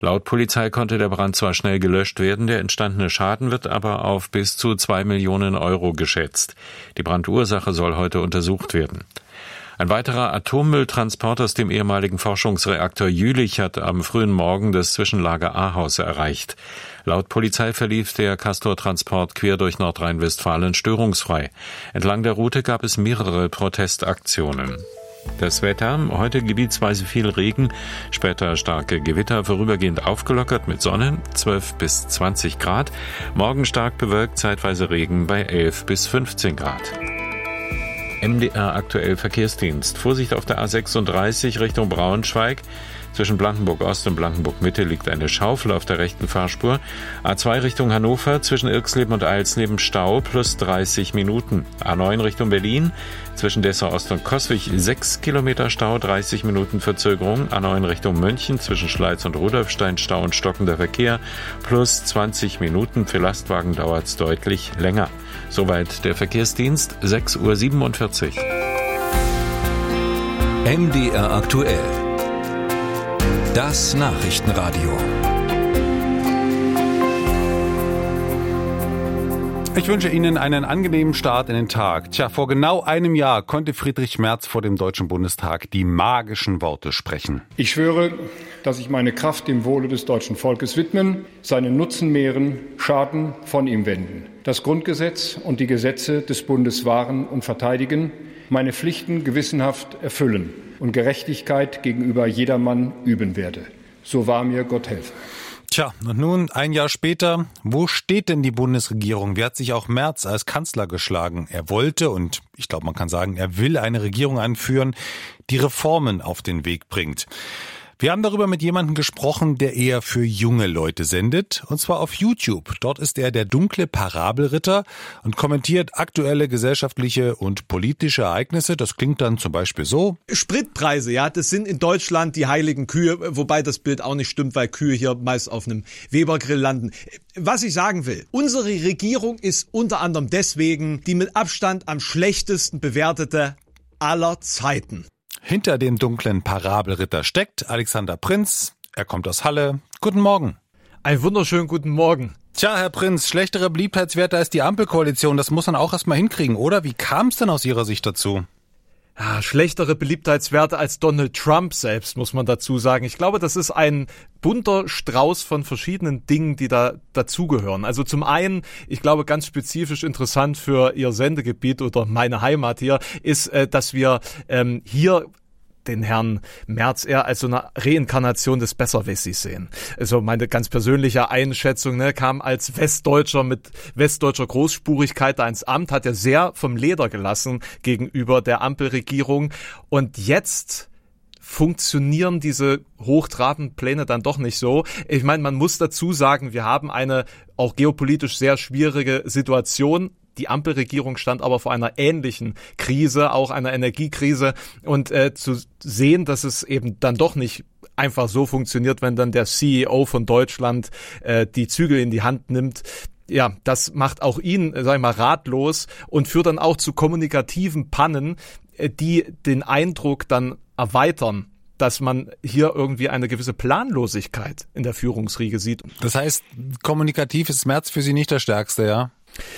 Laut Polizei konnte der Brand zwar schnell gelöscht werden, der entstandene Schaden wird aber auf bis zu 2 Millionen Euro geschätzt. Die Brandursache soll heute untersucht werden. Ein weiterer Atommülltransport aus dem ehemaligen Forschungsreaktor Jülich hat am frühen Morgen das Zwischenlager Ahaus erreicht. Laut Polizei verlief der Castor-Transport quer durch Nordrhein-Westfalen störungsfrei. Entlang der Route gab es mehrere Protestaktionen. Das Wetter, heute gebietsweise viel Regen, später starke Gewitter, vorübergehend aufgelockert mit Sonne, 12 bis 20 Grad. Morgen stark bewölkt, zeitweise Regen bei 11 bis 15 Grad. MDR aktuell Verkehrsdienst. Vorsicht auf der A36 Richtung Braunschweig. Zwischen Blankenburg-Ost und Blankenburg-Mitte liegt eine Schaufel auf der rechten Fahrspur. A2 Richtung Hannover, zwischen Irxleben und Eilsleben Stau, plus 30 Minuten. A9 Richtung Berlin, zwischen Dessau-Ost und Coswig 6 Kilometer Stau, 30 Minuten Verzögerung. A9 Richtung München, zwischen Schleiz und Rudolfstein Stau und stockender Verkehr, plus 20 Minuten. Für Lastwagen dauert es deutlich länger. Soweit der Verkehrsdienst, 6:47 Uhr. MDR aktuell. Das Nachrichtenradio. Ich wünsche Ihnen einen angenehmen Start in den Tag. Vor genau einem Jahr konnte Friedrich Merz vor dem Deutschen Bundestag die magischen Worte sprechen. Ich schwöre, dass ich meine Kraft dem Wohle des deutschen Volkes widmen, seinen Nutzen mehren, Schaden von ihm wenden, das Grundgesetz und die Gesetze des Bundes wahren und verteidigen, meine Pflichten gewissenhaft erfüllen und Gerechtigkeit gegenüber jedermann üben werde. So wahr mir Gott helfe. Und nun, ein Jahr später, wo steht denn die Bundesregierung? Wie hat sich auch Merz als Kanzler geschlagen? Er wollte, und ich glaube, man kann sagen, er will eine Regierung anführen, die Reformen auf den Weg bringt. Wir haben darüber mit jemandem gesprochen, der eher für junge Leute sendet, und zwar auf YouTube. Dort ist er der dunkle Parabelritter und kommentiert aktuelle gesellschaftliche und politische Ereignisse. Das klingt dann zum Beispiel so. Spritpreise, ja, das sind in Deutschland die heiligen Kühe, wobei das Bild auch nicht stimmt, weil Kühe hier meist auf einem Webergrill landen. Was ich sagen will, unsere Regierung ist unter anderem deswegen die mit Abstand am schlechtesten bewertete aller Zeiten. Hinter dem dunklen Parabelritter steckt Alexander Prinz. Er kommt aus Halle. Guten Morgen. Einen wunderschönen guten Morgen. Herr Prinz, schlechtere Beliebtheitswerte als die Ampelkoalition, das muss man auch erstmal hinkriegen, oder? Wie kam es denn aus Ihrer Sicht dazu? Ja, schlechtere Beliebtheitswerte als Donald Trump selbst, muss man dazu sagen. Ich glaube, das ist ein bunter Strauß von verschiedenen Dingen, die da dazugehören. Also zum einen, ich glaube, ganz spezifisch interessant für Ihr Sendegebiet oder meine Heimat hier, ist, dass wir hier den Herrn Merz eher als so eine Reinkarnation des Besserwissens sehen. Also meine ganz persönliche Einschätzung, kam als Westdeutscher mit westdeutscher Großspurigkeit da ins Amt, hat er sehr vom Leder gelassen gegenüber der Ampelregierung. Und jetzt funktionieren diese hochtrabenden Pläne dann doch nicht so. Ich meine, man muss dazu sagen, wir haben eine auch geopolitisch sehr schwierige Situation. Die Ampelregierung stand aber vor einer ähnlichen Krise, auch einer Energiekrise. Und zu sehen, dass es eben dann doch nicht einfach so funktioniert, wenn dann der CEO von Deutschland die Zügel in die Hand nimmt, ja, das macht auch ihn, sag ich mal, ratlos und führt dann auch zu kommunikativen Pannen, die den Eindruck dann erweitern, dass man hier irgendwie eine gewisse Planlosigkeit in der Führungsriege sieht. Das heißt, kommunikativ ist Merz für Sie nicht der Stärkste, ja?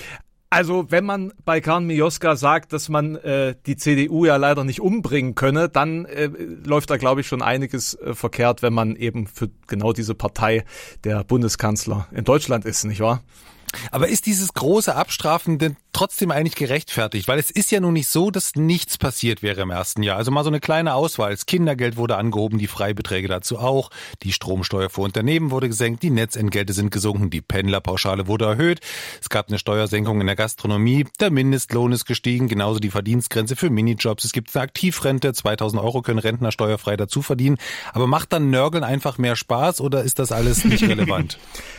Also wenn man bei Karl Mioska sagt, dass man die CDU ja leider nicht umbringen könne, dann läuft da, glaube ich, schon einiges verkehrt, wenn man eben für genau diese Partei der Bundeskanzler in Deutschland ist, nicht wahr? Aber ist dieses große Abstrafen denn trotzdem eigentlich gerechtfertigt? Weil es ist ja nun nicht so, dass nichts passiert wäre im ersten Jahr. Also mal so eine kleine Auswahl. Das Kindergeld wurde angehoben, die Freibeträge dazu auch. Die Stromsteuer für Unternehmen wurde gesenkt, die Netzentgelte sind gesunken, die Pendlerpauschale wurde erhöht. Es gab eine Steuersenkung in der Gastronomie, der Mindestlohn ist gestiegen, genauso die Verdienstgrenze für Minijobs. Es gibt eine Aktivrente, 2.000 € können Rentner steuerfrei dazu verdienen. Aber macht dann Nörgeln einfach mehr Spaß oder ist das alles nicht relevant?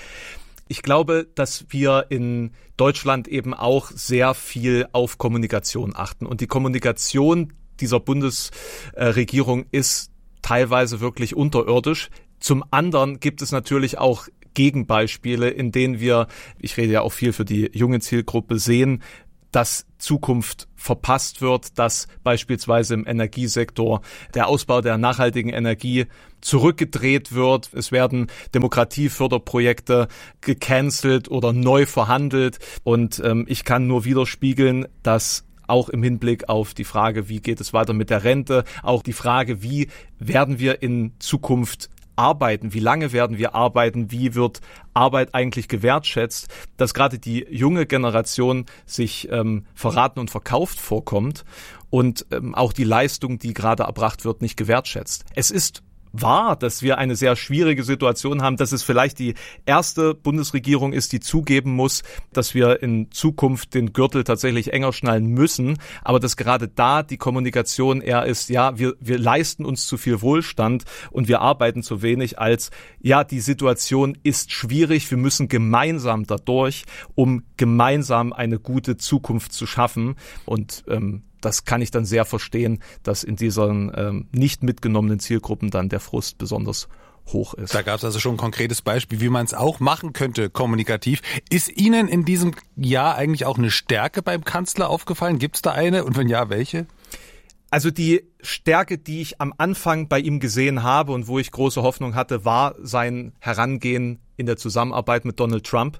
Ich glaube, dass wir in Deutschland eben auch sehr viel auf Kommunikation achten. Und die Kommunikation dieser Bundesregierung ist teilweise wirklich unterirdisch. Zum anderen gibt es natürlich auch Gegenbeispiele, in denen wir, ich rede ja auch viel für die junge Zielgruppe, sehen, dass Zukunft verpasst wird, dass beispielsweise im Energiesektor der Ausbau der nachhaltigen Energie zurückgedreht wird. Es werden Demokratieförderprojekte gecancelt oder neu verhandelt. Und ich kann nur widerspiegeln, dass auch im Hinblick auf die Frage, wie geht es weiter mit der Rente, auch die Frage, wie werden wir in Zukunft arbeiten, wie lange werden wir arbeiten, wie wird Arbeit eigentlich gewertschätzt, dass gerade die junge Generation sich verraten und verkauft vorkommt und auch die Leistung, die gerade erbracht wird, nicht gewertschätzt. Es ist wahr, dass wir eine sehr schwierige Situation haben, dass es vielleicht die erste Bundesregierung ist, die zugeben muss, dass wir in Zukunft den Gürtel tatsächlich enger schnallen müssen, aber dass gerade da die Kommunikation eher ist, ja, wir leisten uns zu viel Wohlstand und wir arbeiten zu wenig, als ja, die Situation ist schwierig, wir müssen gemeinsam dadurch, um gemeinsam eine gute Zukunft zu schaffen. Und das kann ich dann sehr verstehen, dass in diesen nicht mitgenommenen Zielgruppen dann der Frust besonders hoch ist. Da gab es also schon ein konkretes Beispiel, wie man es auch machen könnte, kommunikativ. Ist Ihnen in diesem Jahr eigentlich auch eine Stärke beim Kanzler aufgefallen? Gibt es da eine? Und wenn ja, welche? Also die Stärke, die ich am Anfang bei ihm gesehen habe und wo ich große Hoffnung hatte, war sein Herangehen in der Zusammenarbeit mit Donald Trump.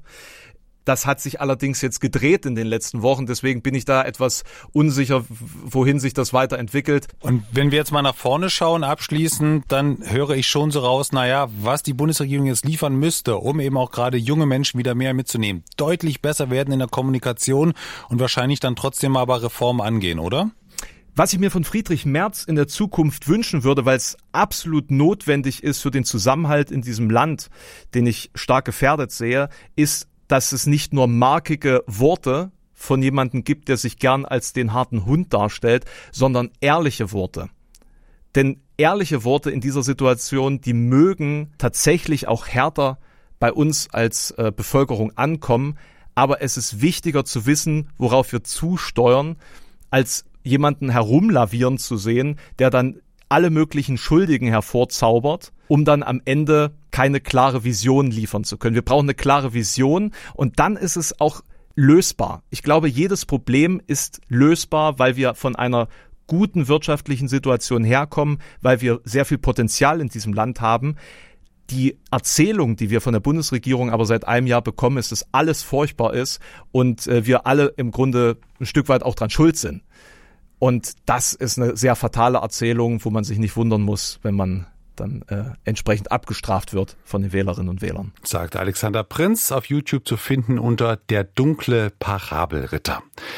Das hat sich allerdings jetzt gedreht in den letzten Wochen, deswegen bin ich da etwas unsicher, wohin sich das weiterentwickelt. Und wenn wir jetzt mal nach vorne schauen, abschließend, dann höre ich schon so raus, was die Bundesregierung jetzt liefern müsste, um eben auch gerade junge Menschen wieder mehr mitzunehmen. Deutlich besser werden in der Kommunikation und wahrscheinlich dann trotzdem aber Reformen angehen, oder? Was ich mir von Friedrich Merz in der Zukunft wünschen würde, weil es absolut notwendig ist für den Zusammenhalt in diesem Land, den ich stark gefährdet sehe, ist, dass es nicht nur markige Worte von jemandem gibt, der sich gern als den harten Hund darstellt, sondern ehrliche Worte. Denn ehrliche Worte in dieser Situation, die mögen tatsächlich auch härter bei uns als Bevölkerung ankommen, aber es ist wichtiger zu wissen, worauf wir zusteuern, als jemanden herumlavieren zu sehen, der dann alle möglichen Schuldigen hervorzaubert, um dann am Ende keine klare Vision liefern zu können. Wir brauchen eine klare Vision und dann ist es auch lösbar. Ich glaube, jedes Problem ist lösbar, weil wir von einer guten wirtschaftlichen Situation herkommen, weil wir sehr viel Potenzial in diesem Land haben. Die Erzählung, die wir von der Bundesregierung aber seit einem Jahr bekommen, ist, dass alles furchtbar ist und wir alle im Grunde ein Stück weit auch dran schuld sind. Und das ist eine sehr fatale Erzählung, wo man sich nicht wundern muss, wenn man dann entsprechend abgestraft wird von den Wählerinnen und Wählern. Sagt Alexander Prinz, auf YouTube zu finden unter Der dunkle Parabelritter.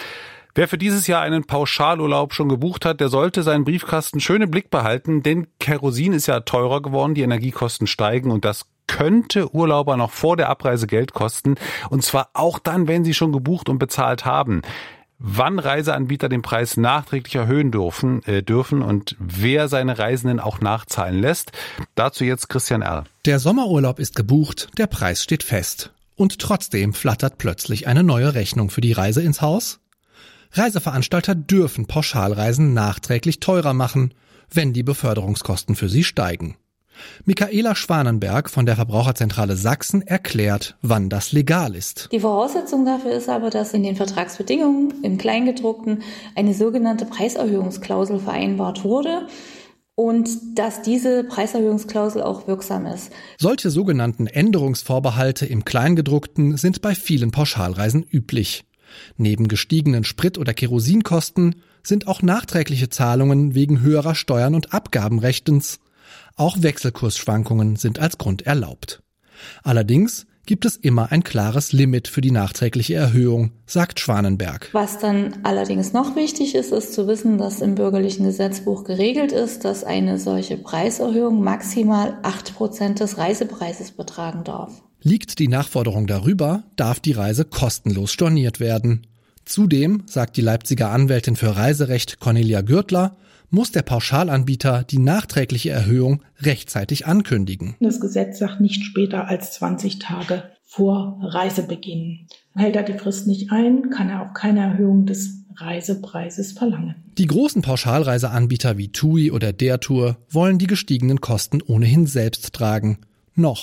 Wer für dieses Jahr einen Pauschalurlaub schon gebucht hat, der sollte seinen Briefkasten schön im Blick behalten, denn Kerosin ist ja teurer geworden, die Energiekosten steigen und das könnte Urlauber noch vor der Abreise Geld kosten, und zwar auch dann, wenn sie schon gebucht und bezahlt haben. Wann Reiseanbieter den Preis nachträglich erhöhen dürfen und wer seine Reisenden auch nachzahlen lässt. Dazu jetzt Christian R. Der Sommerurlaub ist gebucht, der Preis steht fest. Und trotzdem flattert plötzlich eine neue Rechnung für die Reise ins Haus? Reiseveranstalter dürfen Pauschalreisen nachträglich teurer machen, wenn die Beförderungskosten für sie steigen. Michaela Schwanenberg von der Verbraucherzentrale Sachsen erklärt, wann das legal ist. Die Voraussetzung dafür ist aber, dass in den Vertragsbedingungen im Kleingedruckten eine sogenannte Preiserhöhungsklausel vereinbart wurde und dass diese Preiserhöhungsklausel auch wirksam ist. Solche sogenannten Änderungsvorbehalte im Kleingedruckten sind bei vielen Pauschalreisen üblich. Neben gestiegenen Sprit- oder Kerosinkosten sind auch nachträgliche Zahlungen wegen höherer Steuern und Abgabenrechtens. Auch Wechselkursschwankungen sind als Grund erlaubt. Allerdings gibt es immer ein klares Limit für die nachträgliche Erhöhung, sagt Schwanenberg. Was dann allerdings noch wichtig ist, ist zu wissen, dass im bürgerlichen Gesetzbuch geregelt ist, dass eine solche Preiserhöhung maximal 8% des Reisepreises betragen darf. Liegt die Nachforderung darüber, darf die Reise kostenlos storniert werden. Zudem, sagt die Leipziger Anwältin für Reiserecht Cornelia Gürtler, muss der Pauschalanbieter die nachträgliche Erhöhung rechtzeitig ankündigen. Das Gesetz sagt nicht später als 20 Tage vor Reisebeginn. Hält er die Frist nicht ein, kann er auch keine Erhöhung des Reisepreises verlangen. Die großen Pauschalreiseanbieter wie TUI oder der Tour wollen die gestiegenen Kosten ohnehin selbst tragen. Noch.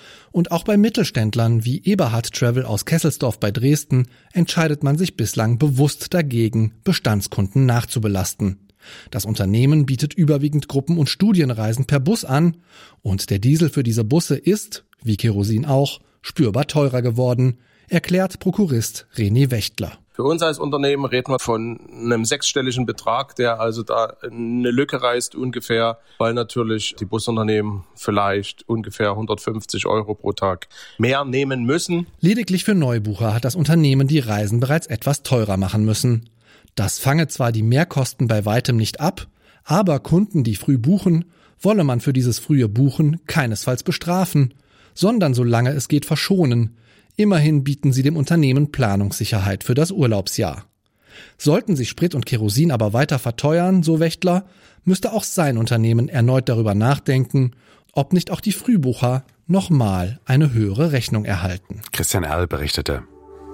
Und auch bei Mittelständlern wie Eberhard Travel aus Kesselsdorf bei Dresden entscheidet man sich bislang bewusst dagegen, Bestandskunden nachzubelasten. Das Unternehmen bietet überwiegend Gruppen- und Studienreisen per Bus an und der Diesel für diese Busse ist, wie Kerosin auch, spürbar teurer geworden, erklärt Prokurist René Wächtler. Für uns als Unternehmen reden wir von einem 6-stelligen Betrag, der also da eine Lücke reißt ungefähr, weil natürlich die Busunternehmen vielleicht ungefähr 150 € pro Tag mehr nehmen müssen. Lediglich für Neubucher hat das Unternehmen die Reisen bereits etwas teurer machen müssen. Das fange zwar die Mehrkosten bei weitem nicht ab, aber Kunden, die früh buchen, wolle man für dieses frühe Buchen keinesfalls bestrafen, sondern solange es geht verschonen. Immerhin bieten sie dem Unternehmen Planungssicherheit für das Urlaubsjahr. Sollten sich Sprit und Kerosin aber weiter verteuern, so Wächtler, müsste auch sein Unternehmen erneut darüber nachdenken, ob nicht auch die Frühbucher nochmal eine höhere Rechnung erhalten. Christian Erl berichtete.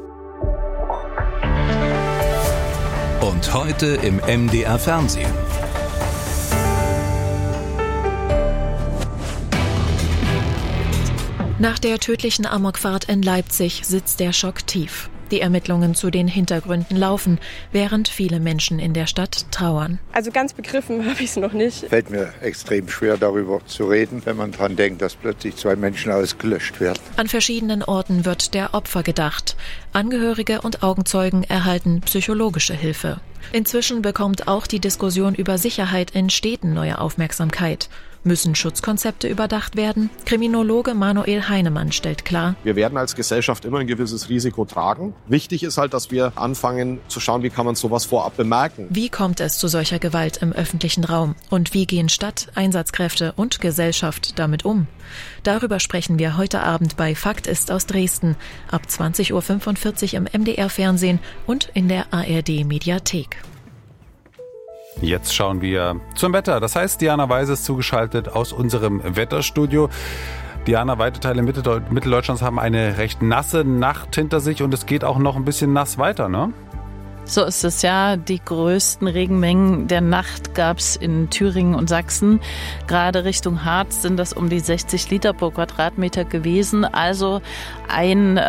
Und heute im MDR Fernsehen. Nach der tödlichen Amokfahrt in Leipzig sitzt der Schock tief. Die Ermittlungen zu den Hintergründen laufen, während viele Menschen in der Stadt trauern. Also ganz begriffen habe ich es noch nicht. Fällt mir extrem schwer, darüber zu reden, wenn man daran denkt, dass plötzlich 2 Menschen ausgelöscht werden. An verschiedenen Orten wird der Opfer gedacht. Angehörige und Augenzeugen erhalten psychologische Hilfe. Inzwischen bekommt auch die Diskussion über Sicherheit in Städten neue Aufmerksamkeit. Müssen Schutzkonzepte überdacht werden? Kriminologe Manuel Heinemann stellt klar: Wir werden als Gesellschaft immer ein gewisses Risiko tragen. Wichtig ist halt, dass wir anfangen zu schauen, wie kann man sowas vorab bemerken. Wie kommt es zu solcher Gewalt im öffentlichen Raum? Und wie gehen Stadt, Einsatzkräfte und Gesellschaft damit um? Darüber sprechen wir heute Abend bei Fakt ist aus Dresden ab 20.45 Uhr im MDR-Fernsehen und in der ARD-Mediathek. Jetzt schauen wir zum Wetter. Das heißt, Diana Weise ist zugeschaltet aus unserem Wetterstudio. Diana, weite Teile Mitteldeutschlands haben eine recht nasse Nacht hinter sich und es geht auch noch ein bisschen nass weiter, ne? So ist es ja. Die größten Regenmengen der Nacht gab es in Thüringen und Sachsen. Gerade Richtung Harz sind das um die 60 Liter pro Quadratmeter gewesen. Also ein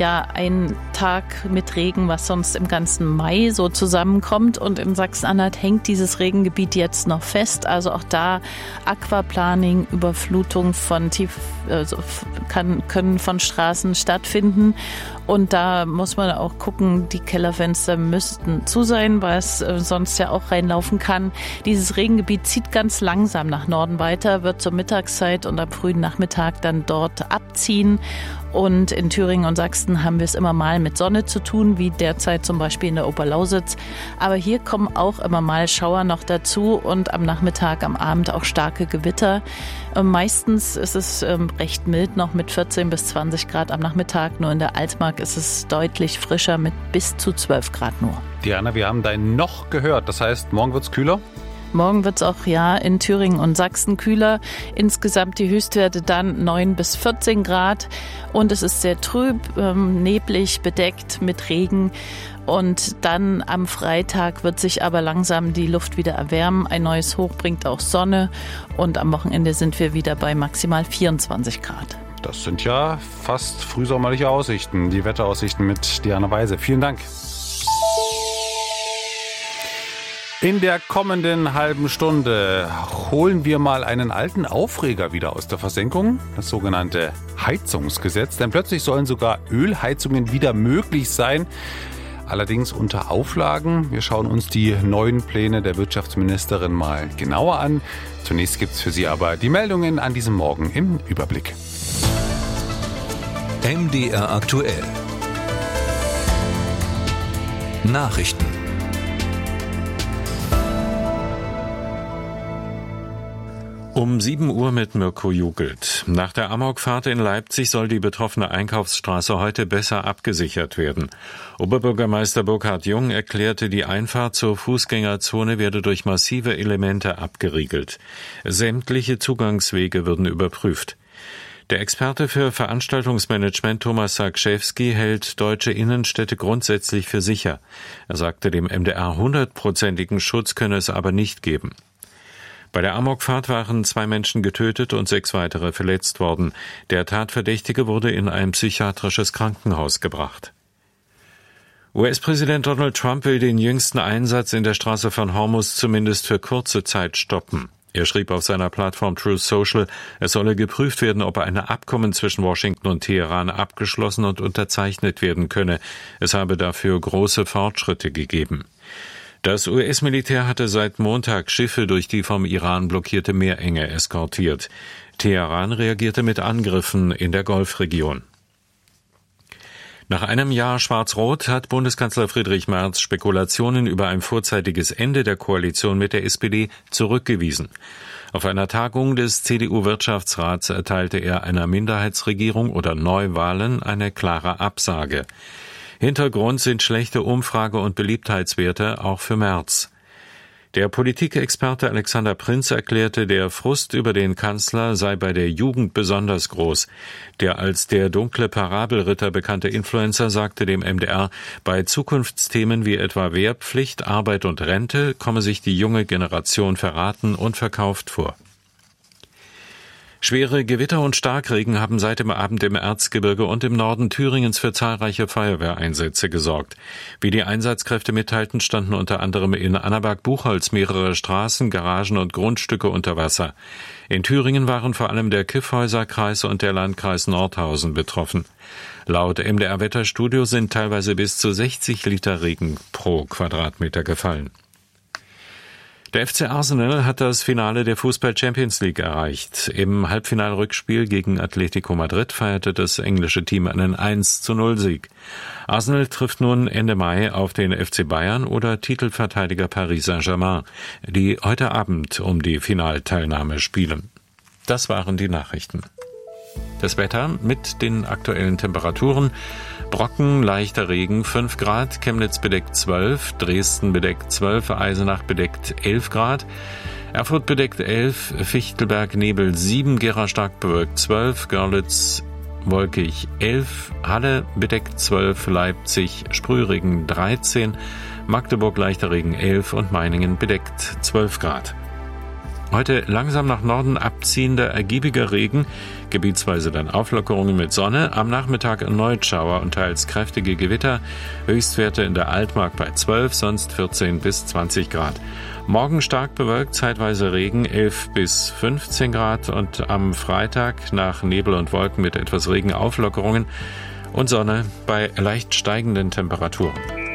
Tag mit Regen, was sonst im ganzen Mai so zusammenkommt. Und in Sachsen-Anhalt hängt dieses Regengebiet jetzt noch fest. Also auch da Aquaplaning, Überflutung von können von Straßen stattfinden. Und da muss man auch gucken, die Kellerfenster müssten zu sein, weil es sonst ja auch reinlaufen kann. Dieses Regengebiet zieht ganz langsam nach Norden weiter, wird zur Mittagszeit und am frühen Nachmittag dann dort abziehen. Und in Thüringen und Sachsen haben wir es immer mal mit Sonne zu tun, wie derzeit zum Beispiel in der Oberlausitz. Aber hier kommen auch immer mal Schauer noch dazu und am Nachmittag, am Abend auch starke Gewitter. Meistens ist es recht mild noch mit 14 bis 20 Grad am Nachmittag. Nur in der Altmark ist es deutlich frischer mit bis zu 12 Grad nur. Diana, wir haben dein Noch gehört. Das heißt, morgen wird's kühler? Morgen wird es auch in Thüringen und Sachsen kühler. Insgesamt die Höchstwerte dann 9 bis 14 Grad. Und es ist sehr trüb, neblig, bedeckt mit Regen. Und dann am Freitag wird sich aber langsam die Luft wieder erwärmen. Ein neues Hoch bringt auch Sonne. Und am Wochenende sind wir wieder bei maximal 24 Grad. Das sind ja fast frühsommerliche Aussichten. Die Wetteraussichten mit Diana Weise. Vielen Dank. In der kommenden halben Stunde holen wir mal einen alten Aufreger wieder aus der Versenkung, das sogenannte Heizungsgesetz. Denn plötzlich sollen sogar Ölheizungen wieder möglich sein, allerdings unter Auflagen. Wir schauen uns die neuen Pläne der Wirtschaftsministerin mal genauer an. Zunächst gibt es für Sie aber die Meldungen an diesem Morgen im Überblick. MDR aktuell. Nachrichten. Um 7 Uhr mit Mirko Jugelt. Nach der Amokfahrt in Leipzig soll die betroffene Einkaufsstraße heute besser abgesichert werden. Oberbürgermeister Burkhard Jung erklärte, die Einfahrt zur Fußgängerzone werde durch massive Elemente abgeriegelt. Sämtliche Zugangswege würden überprüft. Der Experte für Veranstaltungsmanagement Thomas Sargszewski hält deutsche Innenstädte grundsätzlich für sicher. Er sagte dem MDR, 100%igen Schutz könne es aber nicht geben. Bei der Amokfahrt waren 2 Menschen getötet und 6 weitere verletzt worden. Der Tatverdächtige wurde in ein psychiatrisches Krankenhaus gebracht. US-Präsident Donald Trump will den jüngsten Einsatz in der Straße von Hormuz zumindest für kurze Zeit stoppen. Er schrieb auf seiner Plattform Truth Social, es solle geprüft werden, ob ein Abkommen zwischen Washington und Teheran abgeschlossen und unterzeichnet werden könne. Es habe dafür große Fortschritte gegeben. Das US-Militär hatte seit Montag Schiffe durch die vom Iran blockierte Meerenge eskortiert. Teheran reagierte mit Angriffen in der Golfregion. Nach einem Jahr Schwarz-Rot hat Bundeskanzler Friedrich Merz Spekulationen über ein vorzeitiges Ende der Koalition mit der SPD zurückgewiesen. Auf einer Tagung des CDU-Wirtschaftsrats erteilte er einer Minderheitsregierung oder Neuwahlen eine klare Absage. Hintergrund sind schlechte Umfrage- und Beliebtheitswerte auch für Merz. Der Politikexperte Alexander Prinz erklärte, der Frust über den Kanzler sei bei der Jugend besonders groß. Der als der dunkle Parabelritter bekannte Influencer sagte dem MDR, bei Zukunftsthemen wie etwa Wehrpflicht, Arbeit und Rente komme sich die junge Generation verraten und verkauft vor. Schwere Gewitter und Starkregen haben seit dem Abend im Erzgebirge und im Norden Thüringens für zahlreiche Feuerwehreinsätze gesorgt. Wie die Einsatzkräfte mitteilten, standen unter anderem in Annaberg-Buchholz mehrere Straßen, Garagen und Grundstücke unter Wasser. In Thüringen waren vor allem der Kyffhäuser-Kreis und der Landkreis Nordhausen betroffen. Laut MDR-Wetterstudio sind teilweise bis zu 60 Liter Regen pro Quadratmeter gefallen. Der FC Arsenal hat das Finale der Fußball-Champions League erreicht. Im Halbfinalrückspiel gegen Atletico Madrid feierte das englische Team einen 1:0-Sieg. Arsenal trifft nun Ende Mai auf den FC Bayern oder Titelverteidiger Paris Saint-Germain, die heute Abend um die Finalteilnahme spielen. Das waren die Nachrichten. Das Wetter mit den aktuellen Temperaturen. Brocken, leichter Regen 5 Grad, Chemnitz bedeckt 12, Dresden bedeckt 12, Eisenach bedeckt 11 Grad, Erfurt bedeckt 11, Fichtelberg Nebel 7, Gera stark bewölkt 12, Görlitz wolkig 11, Halle bedeckt 12, Leipzig Sprühregen 13, Magdeburg leichter Regen 11 und Meiningen bedeckt 12 Grad. Heute langsam nach Norden abziehender, ergiebiger Regen, gebietsweise dann Auflockerungen mit Sonne, am Nachmittag erneut Schauer und teils kräftige Gewitter, Höchstwerte in der Altmark bei 12, sonst 14 bis 20 Grad. Morgen stark bewölkt, zeitweise Regen 11 bis 15 Grad und am Freitag nach Nebel und Wolken mit etwas Regen Auflockerungen und Sonne bei leicht steigenden Temperaturen.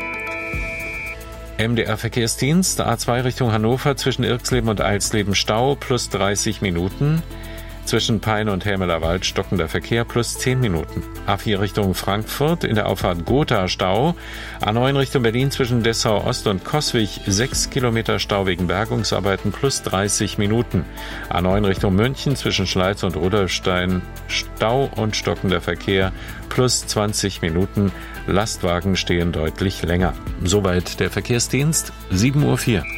MDR-Verkehrsdienst, A2 Richtung Hannover zwischen Irxleben und Eilsleben Stau plus 30 Minuten. Zwischen Peine und Helmelerwald stockender Verkehr plus 10 Minuten. A4 Richtung Frankfurt in der Auffahrt Gotha Stau. A9 Richtung Berlin zwischen Dessau Ost und Coswig 6 Kilometer Stau wegen Bergungsarbeiten plus 30 Minuten. A9 Richtung München zwischen Schleiz und Rudolfstein Stau und stockender Verkehr plus 20 Minuten. Lastwagen stehen deutlich länger. Soweit der Verkehrsdienst, 7:04 Uhr.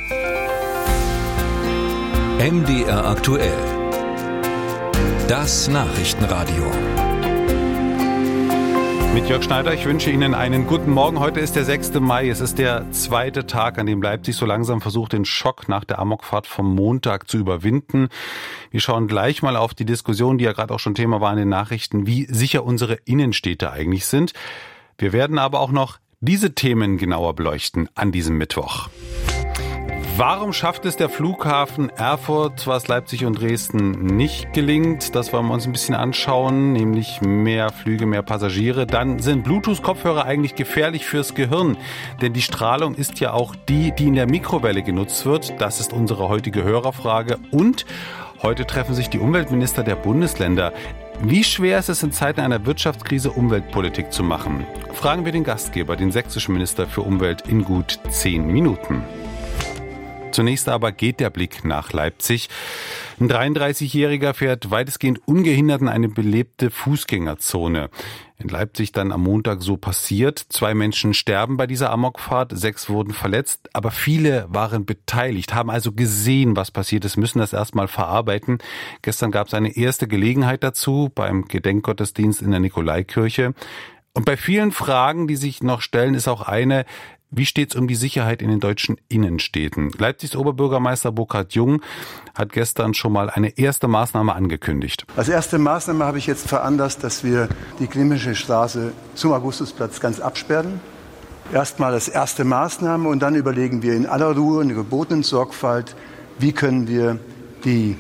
MDR aktuell. Das Nachrichtenradio. Mit Jörg Schneider, ich wünsche Ihnen einen guten Morgen. Heute ist der 6. Mai. Es ist der zweite Tag, an dem Leipzig so langsam versucht, den Schock nach der Amokfahrt vom Montag zu überwinden. Wir schauen gleich mal auf die Diskussion, die ja gerade auch schon Thema war in den Nachrichten, wie sicher unsere Innenstädte eigentlich sind. Wir werden aber auch noch diese Themen genauer beleuchten an diesem Mittwoch. Warum schafft es der Flughafen Erfurt, was Leipzig und Dresden nicht gelingt? Das wollen wir uns ein bisschen anschauen, nämlich mehr Flüge, mehr Passagiere. Dann sind Bluetooth-Kopfhörer eigentlich gefährlich fürs Gehirn, denn die Strahlung ist ja auch die in der Mikrowelle genutzt wird. Das ist unsere heutige Hörerfrage. Und heute treffen sich die Umweltminister der Bundesländer. Wie schwer ist es in Zeiten einer Wirtschaftskrise, Umweltpolitik zu machen? Fragen wir den Gastgeber, den sächsischen Minister für Umwelt, in gut 10 Minuten. Zunächst aber geht der Blick nach Leipzig. Ein 33-Jähriger fährt weitestgehend ungehindert in eine belebte Fußgängerzone. In Leipzig dann am Montag so passiert. 2 Menschen sterben bei dieser Amokfahrt, 6 wurden verletzt, aber viele waren beteiligt, haben also gesehen, was passiert ist, müssen das erstmal verarbeiten. Gestern gab es eine erste Gelegenheit dazu beim Gedenkgottesdienst in der Nikolaikirche. Und bei vielen Fragen, die sich noch stellen, ist auch eine: Wie steht's um die Sicherheit in den deutschen Innenstädten? Leipzigs Oberbürgermeister Burkhard Jung hat gestern schon mal eine erste Maßnahme angekündigt. Als erste Maßnahme habe ich jetzt veranlasst, dass wir die Glimmische Straße zum Augustusplatz ganz absperren. Erstmal als erste Maßnahme und dann überlegen wir in aller Ruhe, in gebotenen Sorgfalt, wie können wir die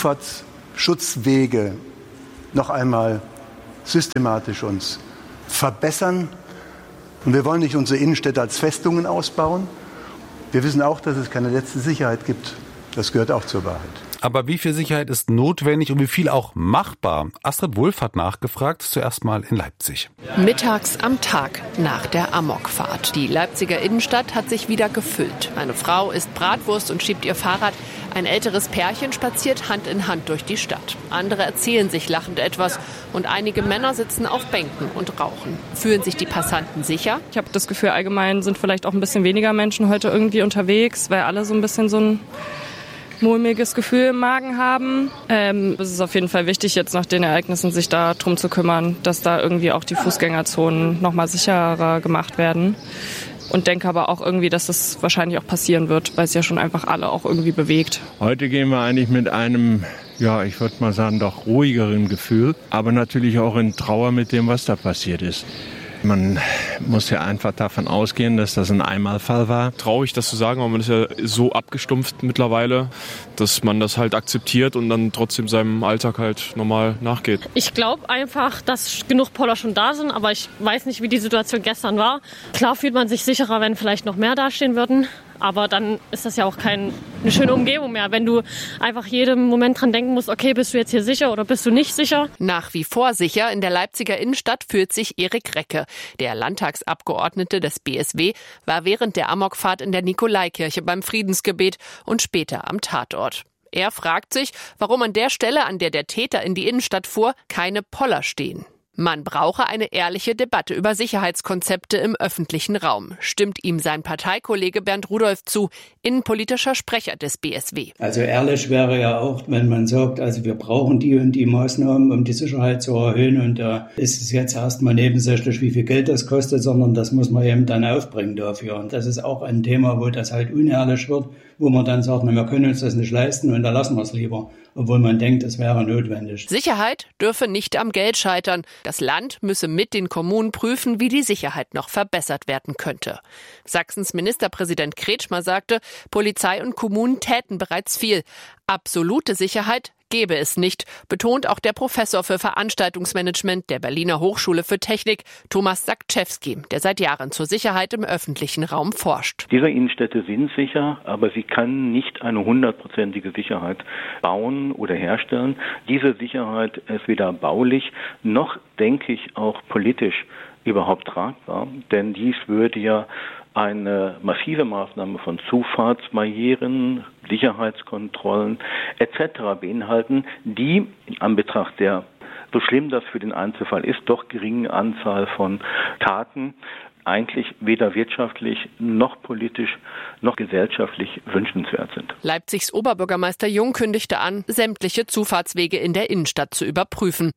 Zufahrtsschutzwege noch einmal systematisch uns verbessern. Und wir wollen nicht unsere Innenstädte als Festungen ausbauen. Wir wissen auch, dass es keine letzte Sicherheit gibt. Das gehört auch zur Wahrheit. Aber wie viel Sicherheit ist notwendig und wie viel auch machbar? Astrid Wulff hat nachgefragt, zuerst mal in Leipzig. Mittags am Tag nach der Amokfahrt. Die Leipziger Innenstadt hat sich wieder gefüllt. Eine Frau isst Bratwurst und schiebt ihr Fahrrad. Ein älteres Pärchen spaziert Hand in Hand durch die Stadt. Andere erzählen sich lachend etwas und einige Männer sitzen auf Bänken und rauchen. Fühlen sich die Passanten sicher? Ich habe das Gefühl, allgemein sind vielleicht auch ein bisschen weniger Menschen heute irgendwie unterwegs, weil alle so ein bisschen so ein mulmiges Gefühl im Magen haben. Es ist auf jeden Fall wichtig, jetzt nach den Ereignissen sich da drum zu kümmern, dass da irgendwie auch die Fußgängerzonen noch mal sicherer gemacht werden. Und denke aber auch irgendwie, dass das wahrscheinlich auch passieren wird, weil es ja schon einfach alle auch irgendwie bewegt. Heute gehen wir eigentlich mit einem, ja, ich würde mal sagen, doch ruhigeren Gefühl, aber natürlich auch in Trauer mit dem, was da passiert ist. Man muss ja einfach davon ausgehen, dass das ein Einmalfall war. Traurig, das zu sagen, aber man ist ja so abgestumpft mittlerweile, dass man das halt akzeptiert und dann trotzdem seinem Alltag halt normal nachgeht. Ich glaube einfach, dass genug Poller schon da sind, aber ich weiß nicht, wie die Situation gestern war. Klar fühlt man sich sicherer, wenn vielleicht noch mehr dastehen würden. Aber dann ist das ja auch keine schöne Umgebung mehr, wenn du einfach jeden Moment dran denken musst, okay, bist du jetzt hier sicher oder bist du nicht sicher? Nach wie vor sicher in der Leipziger Innenstadt fühlt sich Erik Recke. Der Landtagsabgeordnete des BSW war während der Amokfahrt in der Nikolaikirche beim Friedensgebet und später am Tatort. Er fragt sich, warum an der Stelle, an der der Täter in die Innenstadt fuhr, keine Poller stehen. Man brauche eine ehrliche Debatte über Sicherheitskonzepte im öffentlichen Raum, stimmt ihm sein Parteikollege Bernd Rudolph zu, innenpolitischer Sprecher des BSW. Also ehrlich wäre ja auch, wenn man sagt, also wir brauchen die und die Maßnahmen, um die Sicherheit zu erhöhen, und da ist es jetzt erstmal nebensächlich, wie viel Geld das kostet, sondern das muss man eben dann aufbringen dafür. Und das ist auch ein Thema, wo das halt unehrlich wird, wo man dann sagt, na, wir können uns das nicht leisten und da lassen wir es lieber, obwohl man denkt, es wäre notwendig. Sicherheit dürfe nicht am Geld scheitern. Das Land müsse mit den Kommunen prüfen, wie die Sicherheit noch verbessert werden könnte. Sachsens Ministerpräsident Kretschmer sagte, Polizei und Kommunen täten bereits viel. Absolute Sicherheit gäbe es nicht, betont auch der Professor für Veranstaltungsmanagement der Berliner Hochschule für Technik, Thomas Sakczewski, der seit Jahren zur Sicherheit im öffentlichen Raum forscht. Diese Innenstädte sind sicher, aber sie kann nicht eine 100%ige Sicherheit bauen oder herstellen. Diese Sicherheit ist weder baulich noch, denke ich, auch politisch überhaupt tragbar, denn dies würde ja eine massive Maßnahme von Zufahrtsbarrieren, Sicherheitskontrollen etc. beinhalten, die in Anbetracht der, so schlimm das für den Einzelfall ist, doch geringen Anzahl von Taten eigentlich weder wirtschaftlich noch politisch noch gesellschaftlich wünschenswert sind. Leipzigs Oberbürgermeister Jung kündigte an, sämtliche Zufahrtswege in der Innenstadt zu überprüfen.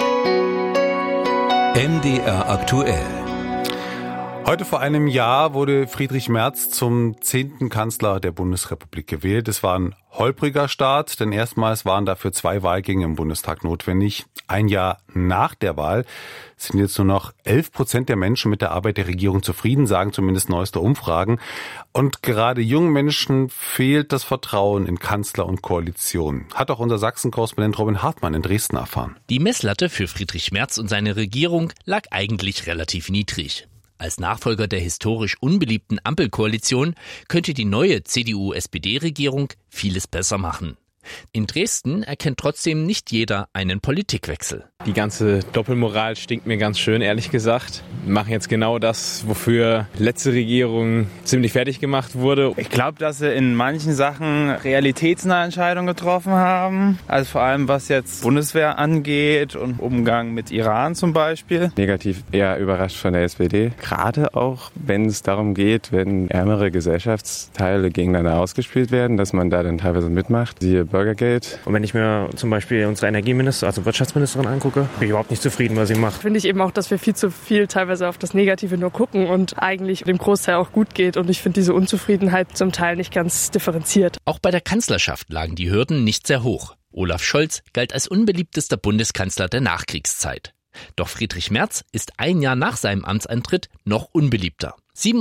MDR aktuell. Heute vor einem Jahr wurde Friedrich Merz zum 10. Kanzler der Bundesrepublik gewählt. Es war ein holpriger Start, denn erstmals waren dafür 2 Wahlgänge im Bundestag notwendig. Ein Jahr nach der Wahl sind jetzt nur noch 11% der Menschen mit der Arbeit der Regierung zufrieden, sagen zumindest neueste Umfragen. Und gerade jungen Menschen fehlt das Vertrauen in Kanzler und Koalition. Hat auch unser Sachsen-Korrespondent Robin Hartmann in Dresden erfahren. Die Messlatte für Friedrich Merz und seine Regierung lag eigentlich relativ niedrig. Als Nachfolger der historisch unbeliebten Ampelkoalition könnte die neue CDU-SPD-Regierung vieles besser machen. In Dresden erkennt trotzdem nicht jeder einen Politikwechsel. Die ganze Doppelmoral stinkt mir ganz schön, ehrlich gesagt. Wir machen jetzt genau das, wofür letzte Regierung ziemlich fertig gemacht wurde. Ich glaube, dass sie in manchen Sachen realitätsnahe Entscheidungen getroffen haben. Also vor allem, was jetzt Bundeswehr angeht und Umgang mit Iran zum Beispiel. Negativ eher überrascht von der SPD. Gerade auch, wenn es darum geht, wenn ärmere Gesellschaftsteile gegeneinander ausgespielt werden, dass man da dann teilweise mitmacht. Siehe Bürgergeld. Und wenn ich mir zum Beispiel unsere Energieministerin, also Wirtschaftsministerin angucke, bin ich überhaupt nicht zufrieden, was sie macht. Finde ich eben auch, dass wir viel zu viel teilweise auf das Negative nur gucken und eigentlich dem Großteil auch gut geht. Und ich finde diese Unzufriedenheit zum Teil nicht ganz differenziert. Auch bei der Kanzlerschaft lagen die Hürden nicht sehr hoch. Olaf Scholz galt als unbeliebtester Bundeskanzler der Nachkriegszeit. Doch Friedrich Merz ist ein Jahr nach seinem Amtsantritt noch unbeliebter.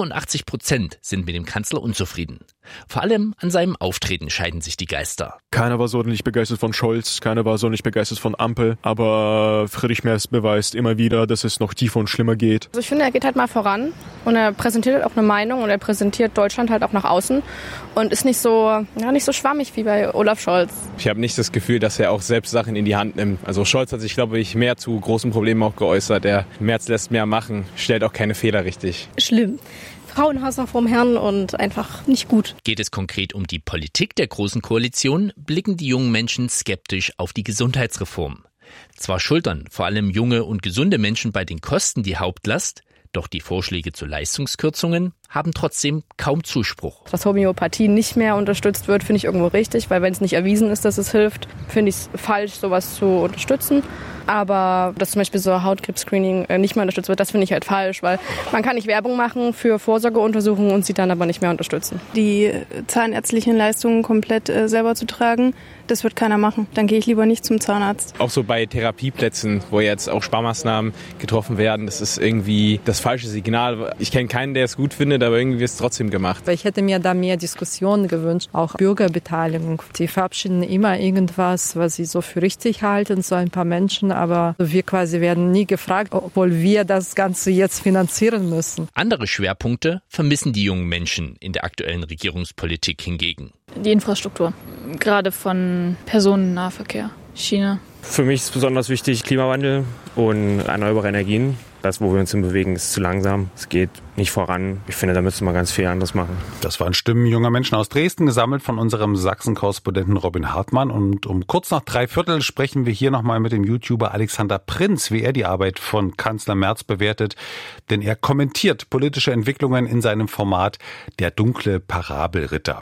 87% sind mit dem Kanzler unzufrieden. Vor allem an seinem Auftreten scheiden sich die Geister. Keiner war so nicht begeistert von Scholz, keiner war so nicht begeistert von Ampel. Aber Friedrich Merz beweist immer wieder, dass es noch tiefer und schlimmer geht. Also ich finde, er geht halt mal voran und er präsentiert halt auch eine Meinung und er präsentiert Deutschland halt auch nach außen und ist nicht so schwammig wie bei Olaf Scholz. Ich habe nicht das Gefühl, dass er auch selbst Sachen in die Hand nimmt. Also Scholz hat sich, glaube ich, mehr zu großen Problemen auch geäußert. Der Merz lässt mehr machen, stellt auch keine Fehler richtig. Schlimm. Frauenhass noch vorm Herrn und einfach nicht gut. Geht es konkret um die Politik der Großen Koalition, blicken die jungen Menschen skeptisch auf die Gesundheitsreform. Zwar schultern vor allem junge und gesunde Menschen bei den Kosten die Hauptlast, doch die Vorschläge zu Leistungskürzungen haben trotzdem kaum Zuspruch. Dass Homöopathie nicht mehr unterstützt wird, finde ich irgendwo richtig, weil wenn es nicht erwiesen ist, dass es hilft, finde ich es falsch, sowas zu unterstützen. Aber dass zum Beispiel so Hautkrebs-Screening nicht mehr unterstützt wird, das finde ich halt falsch, weil man kann nicht Werbung machen für Vorsorgeuntersuchungen und sie dann aber nicht mehr unterstützen. Die zahnärztlichen Leistungen komplett selber zu tragen, das wird keiner machen. Dann gehe ich lieber nicht zum Zahnarzt. Auch so bei Therapieplätzen, wo jetzt auch Sparmaßnahmen getroffen werden, das ist irgendwie das falsche Signal. Ich kenne keinen, der es gut findet, aber irgendwie wird es trotzdem gemacht. Ich hätte mir da mehr Diskussionen gewünscht, auch Bürgerbeteiligung. Die verabschieden immer irgendwas, was sie so für richtig halten, so ein paar Menschen, aber wir quasi werden nie gefragt, obwohl wir das Ganze jetzt finanzieren müssen. Andere Schwerpunkte vermissen die jungen Menschen in der aktuellen Regierungspolitik hingegen. Die Infrastruktur, gerade von Personennahverkehr, Schiene. Für mich ist besonders wichtig Klimawandel und erneuerbare Energien. Das, wo wir uns bewegen, ist zu langsam. Es geht nicht voran. Ich finde, da müssen wir ganz viel anderes machen. Das waren Stimmen junger Menschen aus Dresden, gesammelt von unserem Sachsen-Korrespondenten Robin Hartmann. Und um kurz nach 3/4 sprechen wir hier nochmal mit dem YouTuber Alexander Prinz, wie er die Arbeit von Kanzler Merz bewertet. Denn er kommentiert politische Entwicklungen in seinem Format Der dunkle Parabelritter.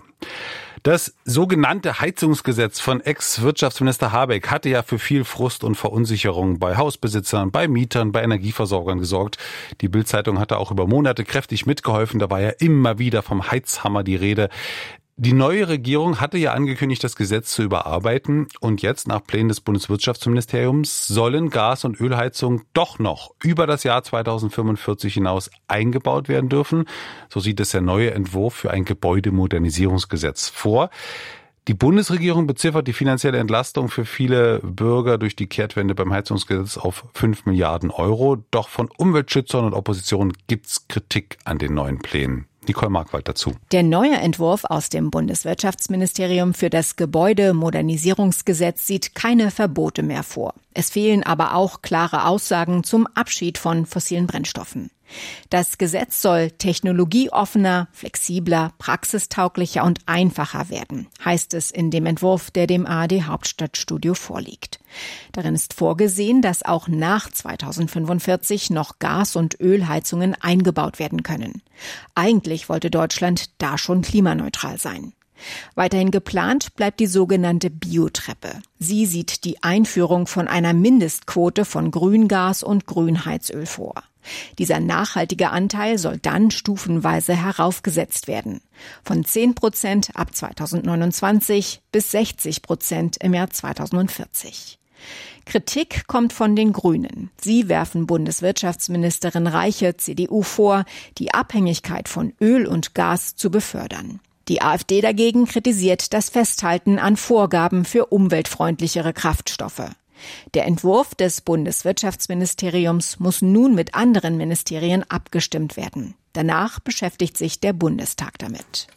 Das sogenannte Heizungsgesetz von Ex-Wirtschaftsminister Habeck hatte ja für viel Frust und Verunsicherung bei Hausbesitzern, bei Mietern, bei Energieversorgern gesorgt. Die Bild-Zeitung hatte auch über Monate kräftig mitgeholfen. Da war ja immer wieder vom Heizhammer die Rede. Die neue Regierung hatte ja angekündigt, das Gesetz zu überarbeiten. Und jetzt, nach Plänen des Bundeswirtschaftsministeriums, sollen Gas- und Ölheizungen doch noch über das Jahr 2045 hinaus eingebaut werden dürfen. So sieht es der neue Entwurf für ein Gebäudemodernisierungsgesetz vor. Die Bundesregierung beziffert die finanzielle Entlastung für viele Bürger durch die Kehrtwende beim Heizungsgesetz auf 5 Milliarden Euro. Doch von Umweltschützern und Opposition gibt's Kritik an den neuen Plänen. Nicole Markwald dazu. Der neue Entwurf aus dem Bundeswirtschaftsministerium für das Gebäudemodernisierungsgesetz sieht keine Verbote mehr vor. Es fehlen aber auch klare Aussagen zum Abschied von fossilen Brennstoffen. Das Gesetz soll technologieoffener, flexibler, praxistauglicher und einfacher werden, heißt es in dem Entwurf, der dem ARD-Hauptstadtstudio vorliegt. Darin ist vorgesehen, dass auch nach 2045 noch Gas- und Ölheizungen eingebaut werden können. Eigentlich wollte Deutschland da schon klimaneutral sein. Weiterhin geplant bleibt die sogenannte Biotreppe. Sie sieht die Einführung von einer Mindestquote von Grüngas und Grünheizöl vor. Dieser nachhaltige Anteil soll dann stufenweise heraufgesetzt werden. Von 10% ab 2029 bis 60% im Jahr 2040. Kritik kommt von den Grünen. Sie werfen Bundeswirtschaftsministerin Reiche, CDU, vor, die Abhängigkeit von Öl und Gas zu befördern. Die AfD dagegen kritisiert das Festhalten an Vorgaben für umweltfreundlichere Kraftstoffe. Der Entwurf des Bundeswirtschaftsministeriums muss nun mit anderen Ministerien abgestimmt werden. Danach beschäftigt sich der Bundestag damit.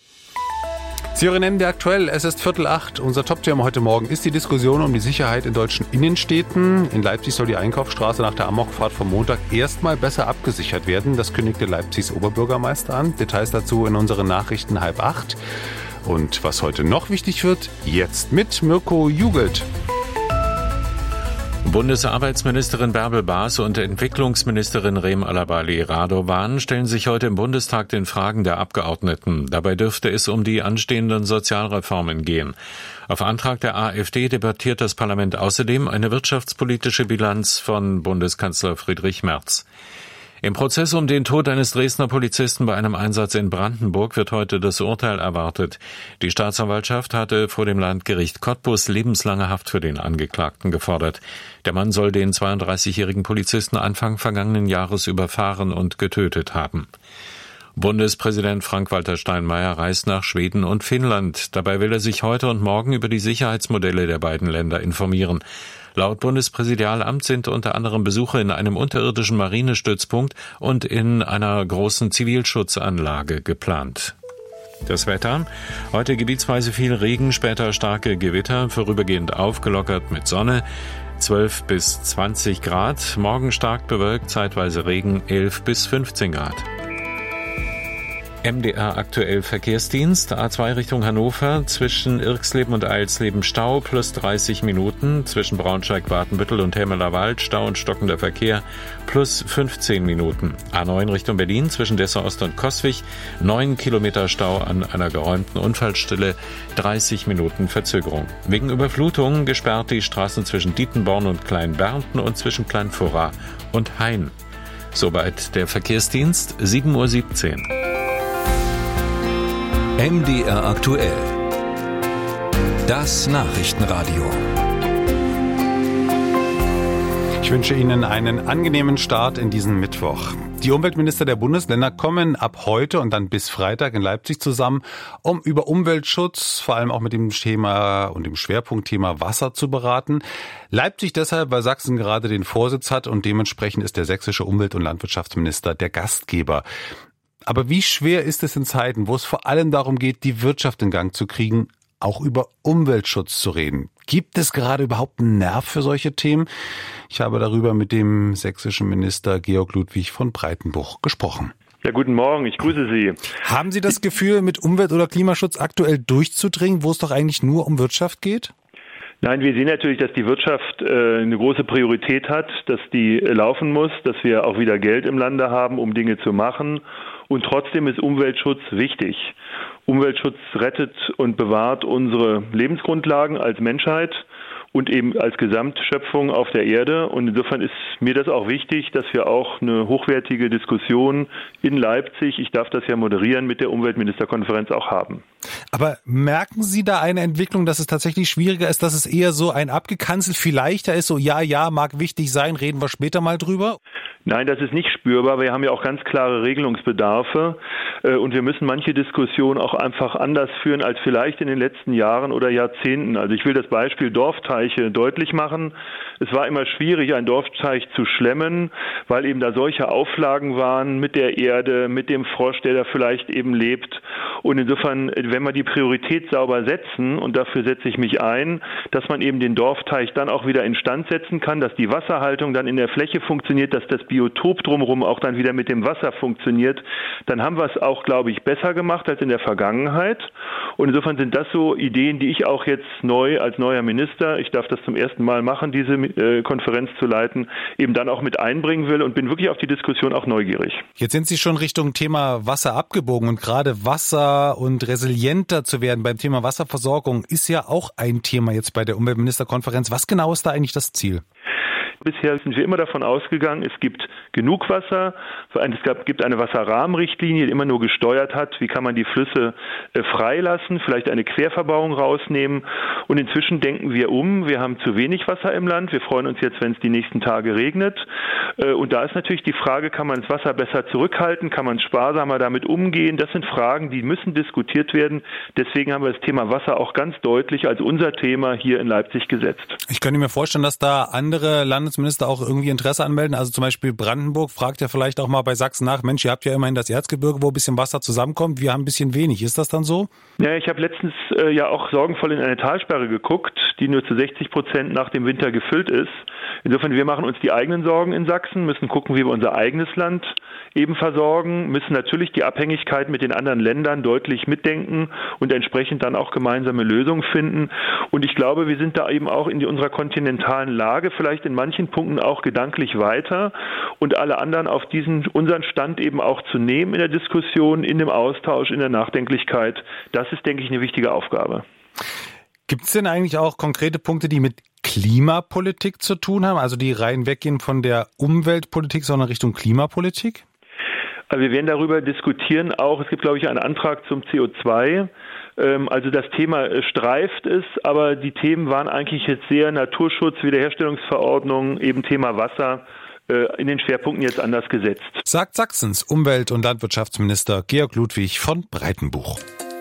Sie hören MDR aktuell, es ist 7:45. Unser Top-Thema heute Morgen ist die Diskussion um die Sicherheit in deutschen Innenstädten. In Leipzig soll die Einkaufsstraße nach der Amokfahrt vom Montag erstmal besser abgesichert werden. Das kündigte Leipzigs Oberbürgermeister an. Details dazu in unseren Nachrichten 7:30. Und was heute noch wichtig wird, jetzt mit Mirko Jugelt. Bundesarbeitsministerin Bärbel Baas und Entwicklungsministerin Reem Alabali Radovan stellen sich heute im Bundestag den Fragen der Abgeordneten. Dabei dürfte es um die anstehenden Sozialreformen gehen. Auf Antrag der AfD debattiert das Parlament außerdem eine wirtschaftspolitische Bilanz von Bundeskanzler Friedrich Merz. Im Prozess um den Tod eines Dresdner Polizisten bei einem Einsatz in Brandenburg wird heute das Urteil erwartet. Die Staatsanwaltschaft hatte vor dem Landgericht Cottbus lebenslange Haft für den Angeklagten gefordert. Der Mann soll den 32-jährigen Polizisten Anfang vergangenen Jahres überfahren und getötet haben. Bundespräsident Frank-Walter Steinmeier reist nach Schweden und Finnland. Dabei will er sich heute und morgen über die Sicherheitsmodelle der beiden Länder informieren. Laut Bundespräsidialamt sind unter anderem Besuche in einem unterirdischen Marinestützpunkt und in einer großen Zivilschutzanlage geplant. Das Wetter. Heute gebietsweise viel Regen, später starke Gewitter, vorübergehend aufgelockert mit Sonne. 12 bis 20 Grad. Morgen stark bewölkt, zeitweise Regen, 11 bis 15 Grad. MDR aktuell Verkehrsdienst, A2 Richtung Hannover, zwischen Irxleben und Eilsleben Stau, plus 30 Minuten, zwischen Braunschweig, Watenbüttel und Hemmeler Wald, Stau und stockender Verkehr, plus 15 Minuten. A9 Richtung Berlin, zwischen Dessau Ost und Coswig, 9 Kilometer Stau an einer geräumten Unfallstelle, 30 Minuten Verzögerung. Wegen Überflutungen gesperrt die Straßen zwischen Dietenborn und Kleinbernten und zwischen Kleinfurra und Hain. Soweit der Verkehrsdienst, 7:17 Uhr. MDR aktuell. Das Nachrichtenradio. Ich wünsche Ihnen einen angenehmen Start in diesen Mittwoch. Die Umweltminister der Bundesländer kommen ab heute und dann bis Freitag in Leipzig zusammen, um über Umweltschutz, vor allem auch mit dem Thema und dem Schwerpunktthema Wasser zu beraten. Leipzig deshalb, weil Sachsen gerade den Vorsitz hat und dementsprechend ist der sächsische Umwelt- und Landwirtschaftsminister der Gastgeber. Aber wie schwer ist es in Zeiten, wo es vor allem darum geht, die Wirtschaft in Gang zu kriegen, auch über Umweltschutz zu reden? Gibt es gerade überhaupt einen Nerv für solche Themen? Ich habe darüber mit dem sächsischen Minister Georg Ludwig von Breitenbuch gesprochen. Ja, guten Morgen, ich grüße Sie. Haben Sie das Gefühl, mit Umwelt- oder Klimaschutz aktuell durchzudringen, wo es doch eigentlich nur um Wirtschaft geht? Nein, wir sehen natürlich, dass die Wirtschaft eine große Priorität hat, dass die laufen muss, dass wir auch wieder Geld im Lande haben, um Dinge zu machen. Und trotzdem ist Umweltschutz wichtig. Umweltschutz rettet und bewahrt unsere Lebensgrundlagen als Menschheit und eben als Gesamtschöpfung auf der Erde. Und insofern ist mir das auch wichtig, dass wir auch eine hochwertige Diskussion in Leipzig, ich darf das ja moderieren, mit der Umweltministerkonferenz auch haben. Aber merken Sie da eine Entwicklung, dass es tatsächlich schwieriger ist, dass es eher so ein abgekanzelt viel leichter ist, so ja, mag wichtig sein, reden wir später mal drüber? Nein, das ist nicht spürbar. Wir haben ja auch ganz klare Regelungsbedarfe und wir müssen manche Diskussionen auch einfach anders führen als vielleicht in den letzten Jahren oder Jahrzehnten. Also ich will das Beispiel Dorfteiche deutlich machen. Es war immer schwierig, einen Dorfteich zu schlemmen, weil eben da solche Auflagen waren mit der Erde, mit dem Frosch, der da vielleicht eben lebt. Und insofern, wenn wir die Priorität sauber setzen, und dafür setze ich mich ein, dass man eben den Dorfteich dann auch wieder instand setzen kann, dass die Wasserhaltung dann in der Fläche funktioniert, dass das Biotop drumherum auch dann wieder mit dem Wasser funktioniert, dann haben wir es auch, glaube ich, besser gemacht als in der Vergangenheit. Und insofern sind das so Ideen, die ich auch jetzt neu als neuer Minister, ich darf das zum ersten Mal machen, diese Konferenz zu leiten, eben dann auch mit einbringen will und bin wirklich auf die Diskussion auch neugierig. Jetzt sind Sie schon Richtung Thema Wasser abgebogen und gerade Wasser und resilienter zu werden beim Thema Wasserversorgung ist ja auch ein Thema jetzt bei der Umweltministerkonferenz. Was genau ist da eigentlich das Ziel? Bisher sind wir immer davon ausgegangen, es gibt genug Wasser. Es gibt eine Wasserrahmenrichtlinie, die immer nur gesteuert hat, wie kann man die Flüsse freilassen, vielleicht eine Querverbauung rausnehmen. Und inzwischen denken wir um. Wir haben zu wenig Wasser im Land. Wir freuen uns jetzt, wenn es die nächsten Tage regnet. Und da ist natürlich die Frage, kann man das Wasser besser zurückhalten? Kann man sparsamer damit umgehen? Das sind Fragen, die müssen diskutiert werden. Deswegen haben wir das Thema Wasser auch ganz deutlich als unser Thema hier in Leipzig gesetzt. Ich könnte mir vorstellen, dass da andere Landesminister auch irgendwie Interesse anmelden. Also zum Beispiel Brandenburg fragt ja vielleicht auch mal bei Sachsen nach, Mensch, ihr habt ja immerhin das Erzgebirge, wo ein bisschen Wasser zusammenkommt. Wir haben ein bisschen wenig. Ist das dann so? Ja, ich habe letztens ja auch sorgenvoll in eine Talsperre geguckt, die nur zu 60% nach dem Winter gefüllt ist. Insofern, wir machen uns die eigenen Sorgen in Sachsen, müssen gucken, wie wir unser eigenes Land eben versorgen, müssen natürlich die Abhängigkeit mit den anderen Ländern deutlich mitdenken und entsprechend dann auch gemeinsame Lösungen finden. Und ich glaube, wir sind da eben auch in unserer kontinentalen Lage vielleicht in manchen Punkten auch gedanklich weiter und alle anderen auf unseren Stand eben auch zu nehmen in der Diskussion, in dem Austausch, in der Nachdenklichkeit. Das ist, denke ich, eine wichtige Aufgabe. Gibt es denn eigentlich auch konkrete Punkte, die mit Klimapolitik zu tun haben, also die rein weggehen von der Umweltpolitik, sondern Richtung Klimapolitik? Wir werden darüber diskutieren auch. Es gibt, glaube ich, einen Antrag zum CO2. Also das Thema streift es, aber die Themen waren eigentlich jetzt sehr Naturschutz, Wiederherstellungsverordnung, eben Thema Wasser in den Schwerpunkten jetzt anders gesetzt. Sagt Sachsens Umwelt- und Landwirtschaftsminister Georg Ludwig von Breitenbuch.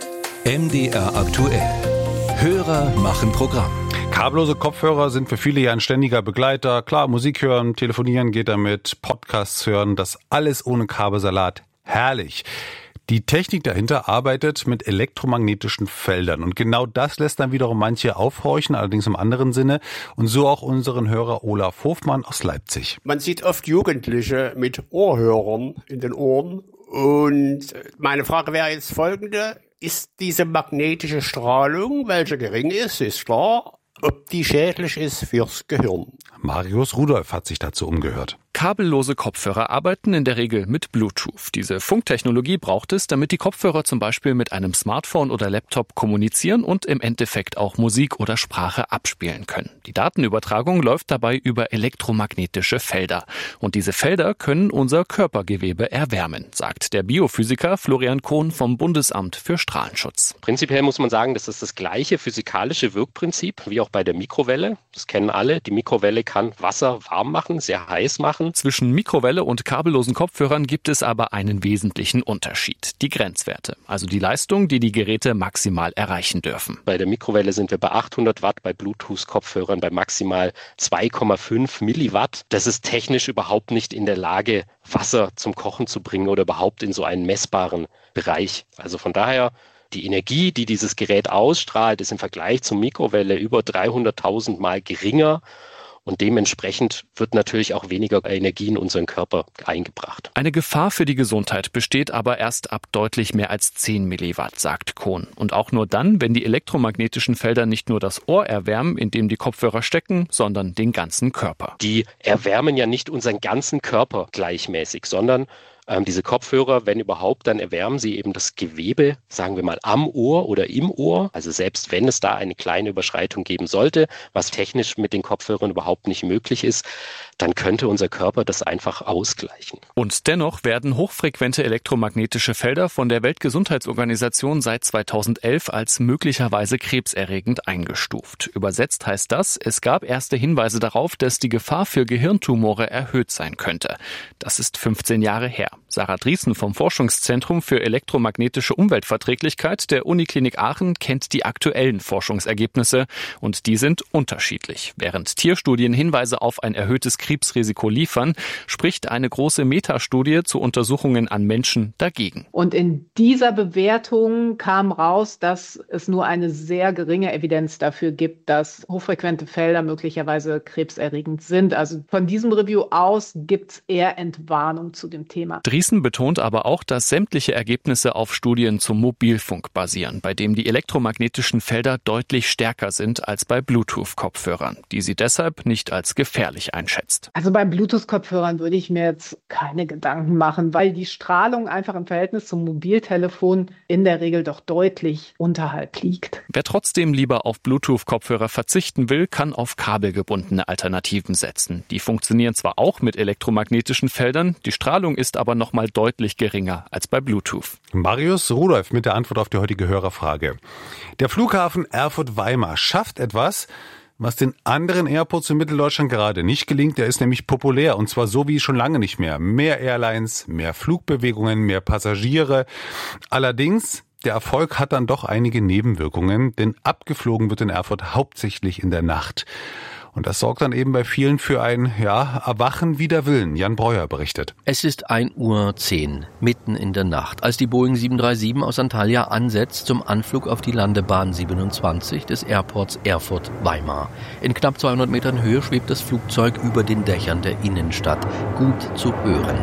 MDR aktuell. Hörer machen Programm. Kabellose Kopfhörer sind für viele ja ein ständiger Begleiter. Klar, Musik hören, telefonieren geht damit, Podcasts hören, das alles ohne Kabelsalat. Herrlich. Die Technik dahinter arbeitet mit elektromagnetischen Feldern. Und genau das lässt dann wiederum manche aufhorchen, allerdings im anderen Sinne. Und so auch unseren Hörer Olaf Hofmann aus Leipzig. Man sieht oft Jugendliche mit Ohrhörern in den Ohren. Und meine Frage wäre jetzt folgende. Ist diese magnetische Strahlung, welche gering ist klar, ob die schädlich ist fürs Gehirn? Marius Rudolph hat sich dazu umgehört. Kabellose Kopfhörer arbeiten in der Regel mit Bluetooth. Diese Funktechnologie braucht es, damit die Kopfhörer zum Beispiel mit einem Smartphone oder Laptop kommunizieren und im Endeffekt auch Musik oder Sprache abspielen können. Die Datenübertragung läuft dabei über elektromagnetische Felder. Und diese Felder können unser Körpergewebe erwärmen, sagt der Biophysiker Florian Kohn vom Bundesamt für Strahlenschutz. Prinzipiell muss man sagen, das ist das gleiche physikalische Wirkprinzip wie auch bei der Mikrowelle. Das kennen alle. Die Mikrowelle kann Wasser warm machen, sehr heiß machen. Zwischen Mikrowelle und kabellosen Kopfhörern gibt es aber einen wesentlichen Unterschied. Die Grenzwerte, also die Leistung, die die Geräte maximal erreichen dürfen. Bei der Mikrowelle sind wir bei 800 Watt, bei Bluetooth-Kopfhörern bei maximal 2,5 Milliwatt. Das ist technisch überhaupt nicht in der Lage, Wasser zum Kochen zu bringen oder überhaupt in so einen messbaren Bereich. Also von daher, die Energie, die dieses Gerät ausstrahlt, ist im Vergleich zur Mikrowelle über 300.000 Mal geringer. Und dementsprechend wird natürlich auch weniger Energie in unseren Körper eingebracht. Eine Gefahr für die Gesundheit besteht aber erst ab deutlich mehr als 10 Milliwatt, sagt Kohn. Und auch nur dann, wenn die elektromagnetischen Felder nicht nur das Ohr erwärmen, in dem die Kopfhörer stecken, sondern den ganzen Körper. Die erwärmen ja nicht unseren ganzen Körper gleichmäßig, sondern diese Kopfhörer, wenn überhaupt, dann erwärmen sie eben das Gewebe, sagen wir mal am Ohr oder im Ohr. Also selbst wenn es da eine kleine Überschreitung geben sollte, was technisch mit den Kopfhörern überhaupt nicht möglich ist, dann könnte unser Körper das einfach ausgleichen. Und dennoch werden hochfrequente elektromagnetische Felder von der Weltgesundheitsorganisation seit 2011 als möglicherweise krebserregend eingestuft. Übersetzt heißt das, es gab erste Hinweise darauf, dass die Gefahr für Gehirntumore erhöht sein könnte. Das ist 15 Jahre her. Sarah Driessen vom Forschungszentrum für elektromagnetische Umweltverträglichkeit der Uniklinik Aachen kennt die aktuellen Forschungsergebnisse und die sind unterschiedlich. Während Tierstudien Hinweise auf ein erhöhtes Krebsrisiko liefern, spricht eine große Metastudie zu Untersuchungen an Menschen dagegen. Und in dieser Bewertung kam raus, dass es nur eine sehr geringe Evidenz dafür gibt, dass hochfrequente Felder möglicherweise krebserregend sind. Also von diesem Review aus gibt es eher Entwarnung zu dem Thema. Driessen betont aber auch, dass sämtliche Ergebnisse auf Studien zum Mobilfunk basieren, bei dem die elektromagnetischen Felder deutlich stärker sind als bei Bluetooth-Kopfhörern, die sie deshalb nicht als gefährlich einschätzt. Also bei Bluetooth-Kopfhörern würde ich mir jetzt keine Gedanken machen, weil die Strahlung einfach im Verhältnis zum Mobiltelefon in der Regel doch deutlich unterhalb liegt. Wer trotzdem lieber auf Bluetooth-Kopfhörer verzichten will, kann auf kabelgebundene Alternativen setzen. Die funktionieren zwar auch mit elektromagnetischen Feldern, die Strahlung ist aber noch mal deutlich geringer als bei Bluetooth. Marius Rudolph mit der Antwort auf die heutige Hörerfrage. Der Flughafen Erfurt-Weimar schafft etwas, was den anderen Airports in Mitteldeutschland gerade nicht gelingt. Der ist nämlich populär und zwar so wie schon lange nicht mehr. Mehr Airlines, mehr Flugbewegungen, mehr Passagiere. Allerdings, der Erfolg hat dann doch einige Nebenwirkungen, denn abgeflogen wird in Erfurt hauptsächlich in der Nacht. Und das sorgt dann eben bei vielen für ein Erwachen wider Willen. Jan Breuer berichtet. Es ist 1:10 Uhr, mitten in der Nacht, als die Boeing 737 aus Antalya ansetzt zum Anflug auf die Landebahn 27 des Airports Erfurt-Weimar. In knapp 200 Metern Höhe schwebt das Flugzeug über den Dächern der Innenstadt. Gut zu hören.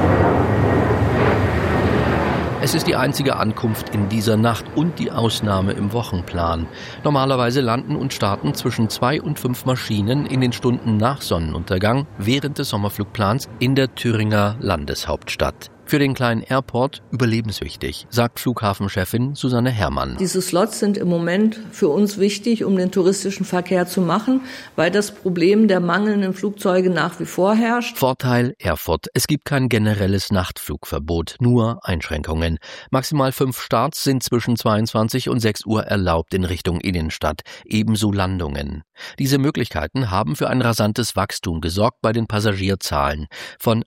Es ist die einzige Ankunft in dieser Nacht und die Ausnahme im Wochenplan. Normalerweise landen und starten zwischen 2 und 5 Maschinen in den Stunden nach Sonnenuntergang während des Sommerflugplans in der Thüringer Landeshauptstadt. Für den kleinen Airport überlebenswichtig, sagt Flughafenchefin Susanne Herrmann. Diese Slots sind im Moment für uns wichtig, um den touristischen Verkehr zu machen, weil das Problem der mangelnden Flugzeuge nach wie vor herrscht. Vorteil Erfurt. Es gibt kein generelles Nachtflugverbot, nur Einschränkungen. Maximal 5 Starts sind zwischen 22 und 6 Uhr erlaubt in Richtung Innenstadt, ebenso Landungen. Diese Möglichkeiten haben für ein rasantes Wachstum gesorgt bei den Passagierzahlen. Von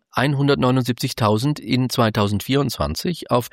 179.000 in 2024 auf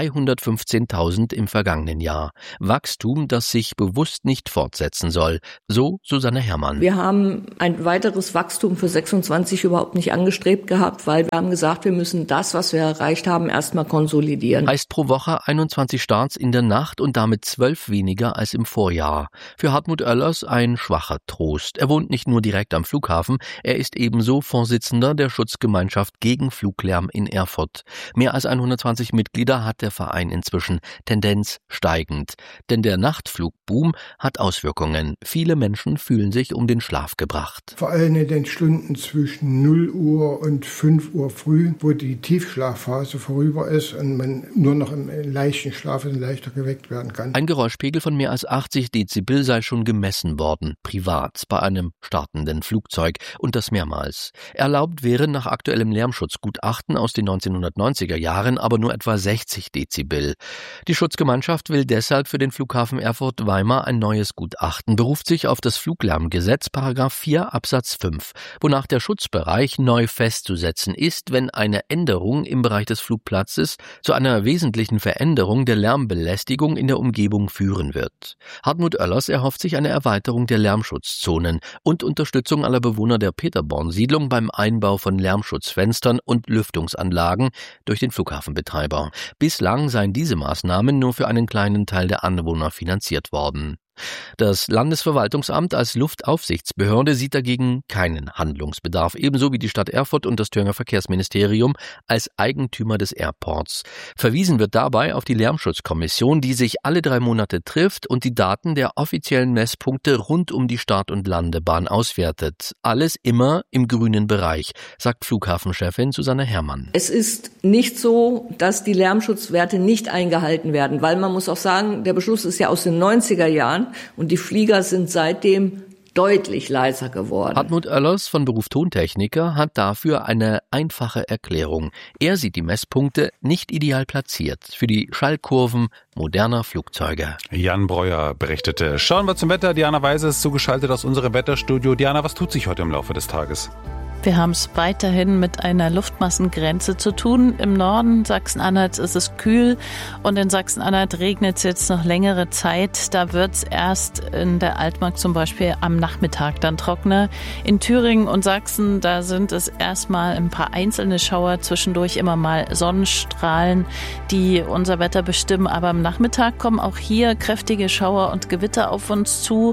315.000 im vergangenen Jahr. Wachstum, das sich bewusst nicht fortsetzen soll, so Susanne Herrmann. Wir haben ein weiteres Wachstum für 26 überhaupt nicht angestrebt gehabt, weil wir haben gesagt, wir müssen das, was wir erreicht haben, erstmal konsolidieren. Heißt pro Woche 21 Starts in der Nacht und damit 12 weniger als im Vorjahr. Für Hartmut Oellers ein schwacher Trost. Er wohnt nicht nur direkt am Flughafen, er ist ebenso Vorsitzender der Schutzgemeinschaft gegen Fluglärm in Erfurt. Mehr als 120 Mitglieder hat der Verein inzwischen, Tendenz steigend. Denn der Nachtflugboom hat Auswirkungen. Viele Menschen fühlen sich um den Schlaf gebracht. Vor allem in den Stunden zwischen 0 Uhr und 5 Uhr früh, wo die Tiefschlafphase vorüber ist und man nur noch im leichten Schlaf leichter geweckt werden kann. Ein Geräuschpegel von mehr als 80 Dezibel sei schon gemessen worden, privat, bei einem startenden Flugzeug, und das mehrmals. Erlaubt wäre nach aktuellem Lärmschutzgutachten aus den 1990er Jahren aber nur etwa 60 Dezibel. Die Schutzgemeinschaft will deshalb für den Flughafen Erfurt-Weimar ein neues Gutachten, beruft sich auf das Fluglärmgesetz § 4 Absatz 5, wonach der Schutzbereich neu festzusetzen ist, wenn eine Änderung im Bereich des Flugplatzes zu einer wesentlichen Veränderung der Lärmbelästigung in der Umgebung führen wird. Hartmut Oellers erhofft sich eine Erweiterung der Lärmschutzzonen und Unterstützung aller Bewohner der Peterborn-Siedlung beim Einbau von Lärmschutzfenstern und Lüftungsanlagen durch den Flughafenbetreiber. Bislang seien diese Maßnahmen nur für einen kleinen Teil der Anwohner finanziert worden. Das Landesverwaltungsamt als Luftaufsichtsbehörde sieht dagegen keinen Handlungsbedarf, ebenso wie die Stadt Erfurt und das Thüringer Verkehrsministerium als Eigentümer des Airports. Verwiesen wird dabei auf die Lärmschutzkommission, die sich alle 3 Monate trifft und die Daten der offiziellen Messpunkte rund um die Start- und Landebahn auswertet. Alles immer im grünen Bereich, sagt Flughafenchefin Susanne Herrmann. Es ist nicht so, dass die Lärmschutzwerte nicht eingehalten werden, weil man muss auch sagen, der Beschluss ist ja aus den 90er Jahren. Und die Flieger sind seitdem deutlich leiser geworden. Hartmut Oellers von Beruf Tontechniker hat dafür eine einfache Erklärung. Er sieht die Messpunkte nicht ideal platziert für die Schallkurven moderner Flugzeuge. Jan Breuer berichtete. Schauen wir zum Wetter. Diana Weise ist zugeschaltet aus unserem Wetterstudio. Diana, was tut sich heute im Laufe des Tages? Wir haben es weiterhin mit einer Luftmassengrenze zu tun. Im Norden Sachsen-Anhalts ist es kühl und in Sachsen-Anhalt regnet es jetzt noch längere Zeit. Da wird es erst in der Altmark zum Beispiel am Nachmittag dann trockener. In Thüringen und Sachsen, da sind es erstmal ein paar einzelne Schauer, zwischendurch immer mal Sonnenstrahlen, die unser Wetter bestimmen. Aber am Nachmittag kommen auch hier kräftige Schauer und Gewitter auf uns zu.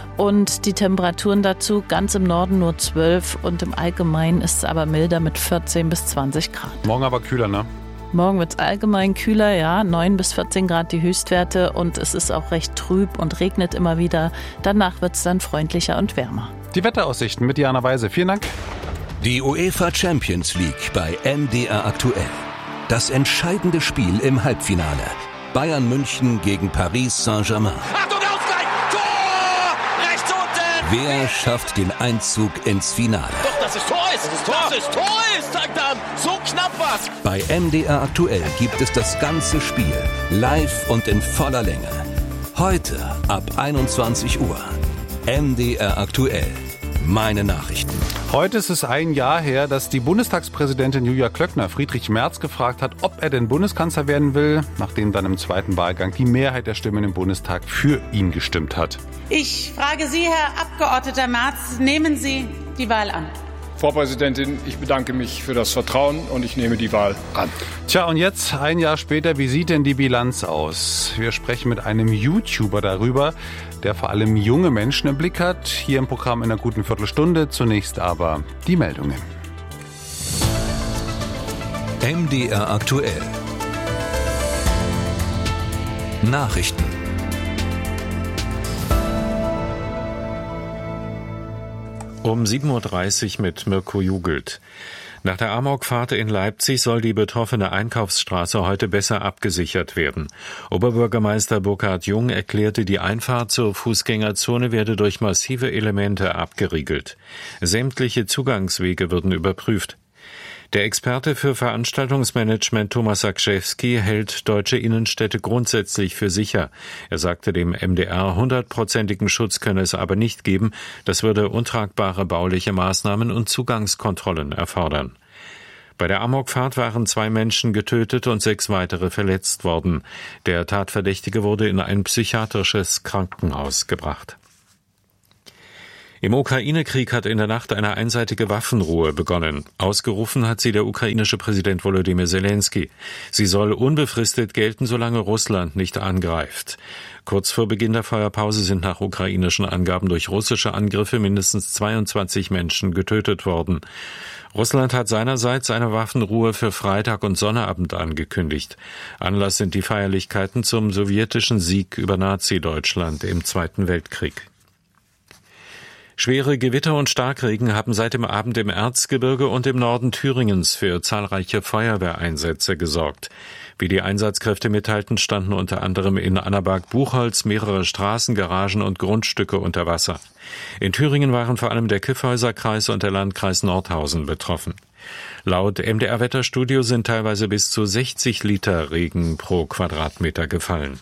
Und die Temperaturen dazu ganz im Norden nur 12 und im Allgemeinen ist es aber milder mit 14 bis 20 Grad. Morgen aber kühler, ne? Morgen wird es allgemein kühler, ja, 9 bis 14 Grad die Höchstwerte und es ist auch recht trüb und regnet immer wieder. Danach wird es dann freundlicher und wärmer. Die Wetteraussichten mit Diana Weise. Vielen Dank. Die UEFA Champions League bei MDR aktuell. Das entscheidende Spiel im Halbfinale. Bayern München gegen Paris Saint-Germain. Wer schafft den Einzug ins Finale? Doch, das ist Tor ist! Das ist Tor ist, sagt er! So knapp was! Bei MDR aktuell gibt es das ganze Spiel live und in voller Länge. Heute ab 21 Uhr. MDR aktuell. Meine Nachrichten. Heute ist es ein Jahr her, dass die Bundestagspräsidentin Julia Klöckner Friedrich Merz gefragt hat, ob er denn Bundeskanzler werden will, nachdem dann im zweiten Wahlgang die Mehrheit der Stimmen im Bundestag für ihn gestimmt hat. Ich frage Sie, Herr Abgeordneter Merz, nehmen Sie die Wahl an? Frau Präsidentin, ich bedanke mich für das Vertrauen und ich nehme die Wahl an. Tja, und jetzt, ein Jahr später, wie sieht denn die Bilanz aus? Wir sprechen mit einem YouTuber darüber, der vor allem junge Menschen im Blick hat. Hier im Programm in einer guten Viertelstunde. Zunächst aber die Meldungen. MDR aktuell. Nachrichten. Um 7.30 Uhr mit Mirko Jugelt. Nach der Amokfahrt in Leipzig soll die betroffene Einkaufsstraße heute besser abgesichert werden. Oberbürgermeister Burkhard Jung erklärte, die Einfahrt zur Fußgängerzone werde durch massive Elemente abgeriegelt. Sämtliche Zugangswege würden überprüft. Der Experte für Veranstaltungsmanagement Thomas Sakschewski hält deutsche Innenstädte grundsätzlich für sicher. Er sagte dem MDR, 100%igen Schutz könne es aber nicht geben. Das würde untragbare bauliche Maßnahmen und Zugangskontrollen erfordern. Bei der Amokfahrt waren 2 Menschen getötet und 6 weitere verletzt worden. Der Tatverdächtige wurde in ein psychiatrisches Krankenhaus gebracht. Im Ukraine-Krieg hat in der Nacht eine einseitige Waffenruhe begonnen. Ausgerufen hat sie der ukrainische Präsident Volodymyr Zelensky. Sie soll unbefristet gelten, solange Russland nicht angreift. Kurz vor Beginn der Feuerpause sind nach ukrainischen Angaben durch russische Angriffe mindestens 22 Menschen getötet worden. Russland hat seinerseits eine Waffenruhe für Freitag und Sonnabend angekündigt. Anlass sind die Feierlichkeiten zum sowjetischen Sieg über Nazi-Deutschland im Zweiten Weltkrieg. Schwere Gewitter und Starkregen haben seit dem Abend im Erzgebirge und im Norden Thüringens für zahlreiche Feuerwehreinsätze gesorgt. Wie die Einsatzkräfte mitteilten, standen unter anderem in Annaberg-Buchholz mehrere Straßen, Garagen und Grundstücke unter Wasser. In Thüringen waren vor allem der Kyffhäuser-Kreis und der Landkreis Nordhausen betroffen. Laut MDR-Wetterstudio sind teilweise bis zu 60 Liter Regen pro Quadratmeter gefallen.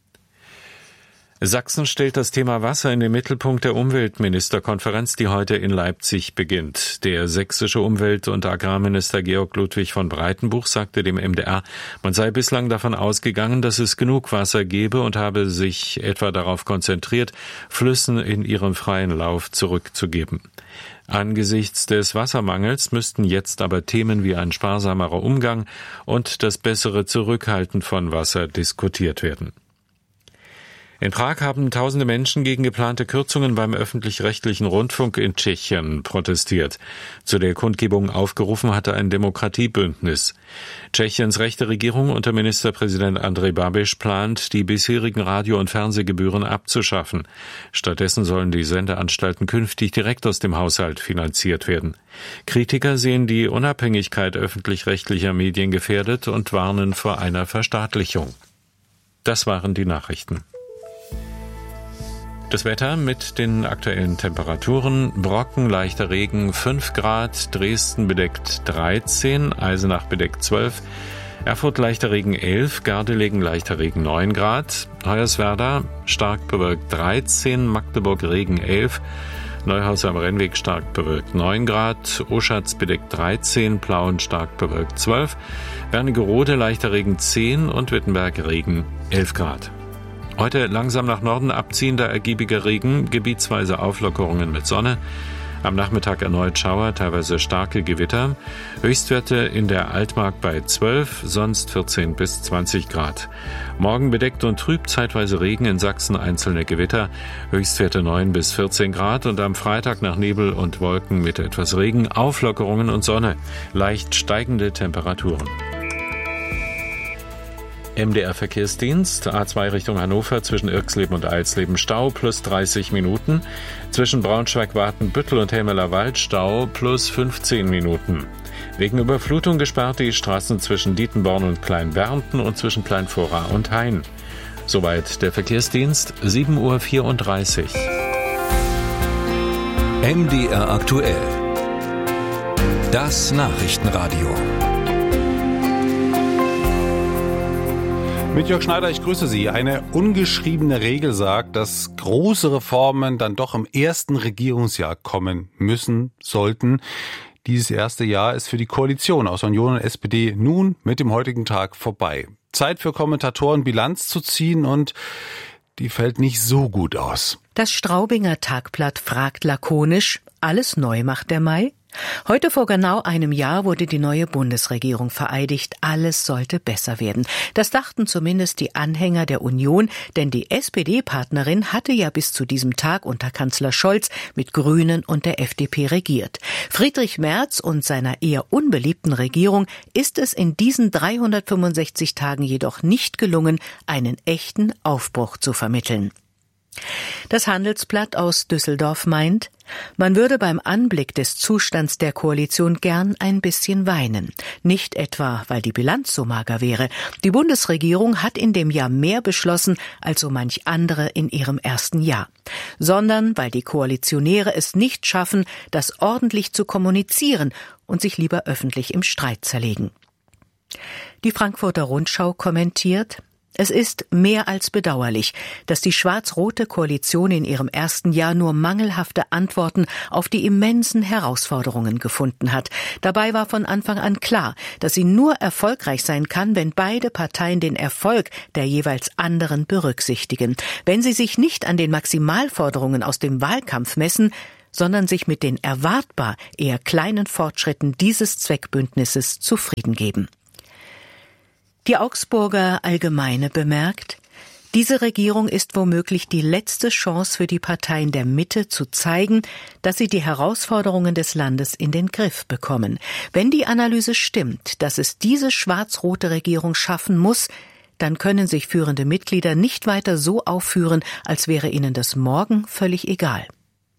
Sachsen stellt das Thema Wasser in den Mittelpunkt der Umweltministerkonferenz, die heute in Leipzig beginnt. Der sächsische Umwelt- und Agrarminister Georg Ludwig von Breitenbuch sagte dem MDR, man sei bislang davon ausgegangen, dass es genug Wasser gebe und habe sich etwa darauf konzentriert, Flüssen in ihrem freien Lauf zurückzugeben. Angesichts des Wassermangels müssten jetzt aber Themen wie ein sparsamerer Umgang und das bessere Zurückhalten von Wasser diskutiert werden. In Prag haben tausende Menschen gegen geplante Kürzungen beim öffentlich-rechtlichen Rundfunk in Tschechien protestiert. Zu der Kundgebung aufgerufen hatte ein Demokratiebündnis. Tschechiens rechte Regierung unter Ministerpräsident Andrej Babiš plant, die bisherigen Radio- und Fernsehgebühren abzuschaffen. Stattdessen sollen die Sendeanstalten künftig direkt aus dem Haushalt finanziert werden. Kritiker sehen die Unabhängigkeit öffentlich-rechtlicher Medien gefährdet und warnen vor einer Verstaatlichung. Das waren die Nachrichten. Das Wetter mit den aktuellen Temperaturen: Brocken, leichter Regen 5 Grad, Dresden bedeckt 13, Eisenach bedeckt 12, Erfurt leichter Regen 11, Gardelegen leichter Regen 9 Grad, Hoyerswerda stark bewölkt 13, Magdeburg Regen 11, Neuhaus am Rennweg stark bewölkt 9 Grad, Oschatz bedeckt 13, Plauen stark bewölkt 12, Wernigerode leichter Regen 10 und Wittenberg Regen 11 Grad. Heute langsam nach Norden abziehender ergiebiger Regen, gebietsweise Auflockerungen mit Sonne. Am Nachmittag erneut Schauer, teilweise starke Gewitter. Höchstwerte in der Altmark bei 12, sonst 14 bis 20 Grad. Morgen bedeckt und trüb, zeitweise Regen, in Sachsen einzelne Gewitter. Höchstwerte 9 bis 14 Grad und am Freitag nach Nebel und Wolken mit etwas Regen, Auflockerungen und Sonne. Leicht steigende Temperaturen. MDR-Verkehrsdienst, A2 Richtung Hannover zwischen Irxleben und Eilsleben Stau plus 30 Minuten, zwischen Braunschweig-Watenbüttel und Helmeler Wald Stau plus 15 Minuten. Wegen Überflutung gesperrt die Straßen zwischen Dietenborn und Kleinbernten und zwischen Kleinvorra und Hain. Soweit der Verkehrsdienst, 7.34 Uhr. MDR aktuell. Das Nachrichtenradio. Mit Jörg Schneider, ich grüße Sie. Eine ungeschriebene Regel sagt, dass große Reformen dann doch im ersten Regierungsjahr kommen müssen, sollten. Dieses erste Jahr ist für die Koalition aus Union und SPD nun mit dem heutigen Tag vorbei. Zeit für Kommentatoren, Bilanz zu ziehen, und die fällt nicht so gut aus. Das Straubinger Tagblatt fragt lakonisch: Alles neu macht der Mai? Heute vor genau einem Jahr wurde die neue Bundesregierung vereidigt. Alles sollte besser werden. Das dachten zumindest die Anhänger der Union, denn die SPD-Partnerin hatte ja bis zu diesem Tag unter Kanzler Scholz mit Grünen und der FDP regiert. Friedrich Merz und seiner eher unbeliebten Regierung ist es in diesen 365 Tagen jedoch nicht gelungen, einen echten Aufbruch zu vermitteln. Das Handelsblatt aus Düsseldorf meint, man würde beim Anblick des Zustands der Koalition gern ein bisschen weinen. Nicht etwa, weil die Bilanz so mager wäre. Die Bundesregierung hat in dem Jahr mehr beschlossen als so manch andere in ihrem ersten Jahr. Sondern weil die Koalitionäre es nicht schaffen, das ordentlich zu kommunizieren und sich lieber öffentlich im Streit zerlegen. Die Frankfurter Rundschau kommentiert: Es ist mehr als bedauerlich, dass die schwarz-rote Koalition in ihrem ersten Jahr nur mangelhafte Antworten auf die immensen Herausforderungen gefunden hat. Dabei war von Anfang an klar, dass sie nur erfolgreich sein kann, wenn beide Parteien den Erfolg der jeweils anderen berücksichtigen. Wenn sie sich nicht an den Maximalforderungen aus dem Wahlkampf messen, sondern sich mit den erwartbar eher kleinen Fortschritten dieses Zweckbündnisses zufrieden geben. Die Augsburger Allgemeine bemerkt, diese Regierung ist womöglich die letzte Chance für die Parteien der Mitte zu zeigen, dass sie die Herausforderungen des Landes in den Griff bekommen. Wenn die Analyse stimmt, dass es diese schwarz-rote Regierung schaffen muss, dann können sich führende Mitglieder nicht weiter so aufführen, als wäre ihnen das morgen völlig egal.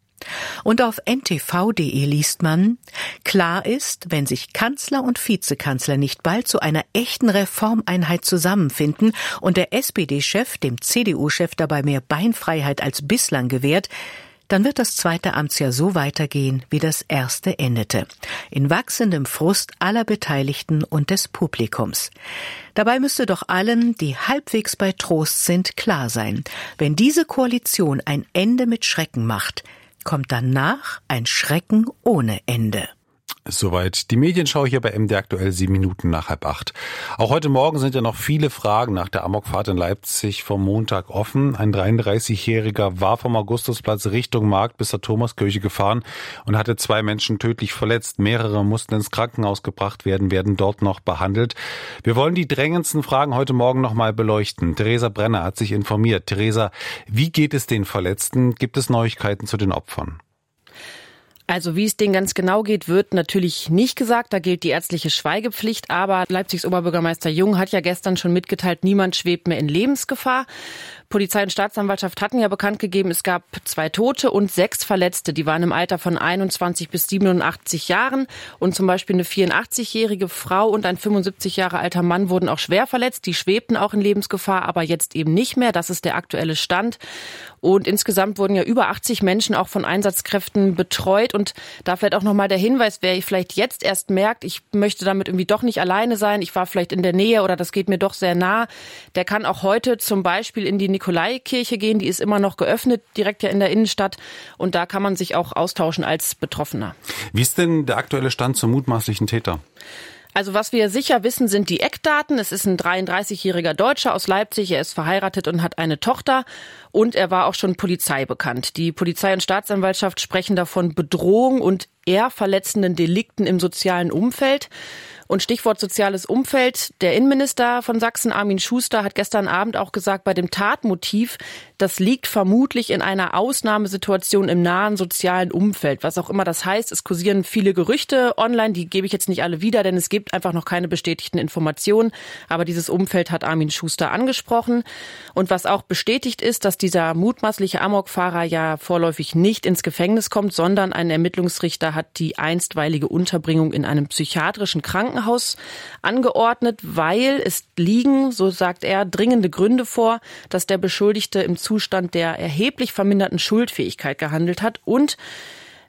Und auf ntv.de liest man: Klar ist, wenn sich Kanzler und Vizekanzler nicht bald zu einer echten Reformeinheit zusammenfinden und der SPD-Chef dem CDU-Chef dabei mehr Beinfreiheit als bislang gewährt, dann wird das zweite Amtsjahr so weitergehen, wie das erste endete. In wachsendem Frust aller Beteiligten und des Publikums. Dabei müsste doch allen, die halbwegs bei Trost sind, klar sein: Wenn diese Koalition ein Ende mit Schrecken macht, kommt danach ein Schrecken ohne Ende. Soweit die Medienschau hier bei MD aktuell, 7 Minuten nach 7:30. Auch heute Morgen sind ja noch viele Fragen nach der Amokfahrt in Leipzig vom Montag offen. Ein 33-Jähriger war vom Augustusplatz Richtung Markt bis zur Thomaskirche gefahren und hatte 2 Menschen tödlich verletzt. Mehrere mussten ins Krankenhaus gebracht werden dort noch behandelt. Wir wollen die drängendsten Fragen heute Morgen noch mal beleuchten. Theresa Brenner hat sich informiert. Theresa, wie geht es den Verletzten? Gibt es Neuigkeiten zu den Opfern? Also wie es denen ganz genau geht, wird natürlich nicht gesagt. Da gilt die ärztliche Schweigepflicht. Aber Leipzigs Oberbürgermeister Jung hat ja gestern schon mitgeteilt, niemand schwebt mehr in Lebensgefahr. Polizei und Staatsanwaltschaft hatten ja bekannt gegeben, es gab 2 Tote und 6 Verletzte. Die waren im Alter von 21 bis 87 Jahren. Und zum Beispiel eine 84-jährige Frau und ein 75 Jahre alter Mann wurden auch schwer verletzt. Die schwebten auch in Lebensgefahr, aber jetzt eben nicht mehr. Das ist der aktuelle Stand. Und insgesamt wurden ja über 80 Menschen auch von Einsatzkräften betreut. Und da vielleicht auch nochmal der Hinweis, wer vielleicht jetzt erst merkt, ich möchte damit irgendwie doch nicht alleine sein, ich war vielleicht in der Nähe oder das geht mir doch sehr nah, der kann auch heute zum Beispiel in die Nikolaikirche gehen, die ist immer noch geöffnet, direkt ja in der Innenstadt, und da kann man sich auch austauschen als Betroffener. Wie ist denn der aktuelle Stand zum mutmaßlichen Täter? Also was wir sicher wissen, sind die Eckdaten. Es ist ein 33-jähriger Deutscher aus Leipzig. Er ist verheiratet und hat eine Tochter. Und er war auch schon Polizei bekannt. Die Polizei und Staatsanwaltschaft sprechen davon Bedrohung und eher verletzenden Delikten im sozialen Umfeld. Und Stichwort soziales Umfeld. Der Innenminister von Sachsen, Armin Schuster, hat gestern Abend auch gesagt, bei dem Tatmotiv, das liegt vermutlich in einer Ausnahmesituation im nahen sozialen Umfeld. Was auch immer das heißt, es kursieren viele Gerüchte online, die gebe ich jetzt nicht alle wieder, denn es gibt einfach noch keine bestätigten Informationen. Aber dieses Umfeld hat Armin Schuster angesprochen. Und was auch bestätigt ist, dass dieser mutmaßliche Amokfahrer ja vorläufig nicht ins Gefängnis kommt, sondern ein Ermittlungsrichter hat die einstweilige Unterbringung in einem psychiatrischen Krankenhaus angeordnet, weil es liegen, so sagt er, dringende Gründe vor, dass der Beschuldigte im Zustand der erheblich verminderten Schuldfähigkeit gehandelt hat und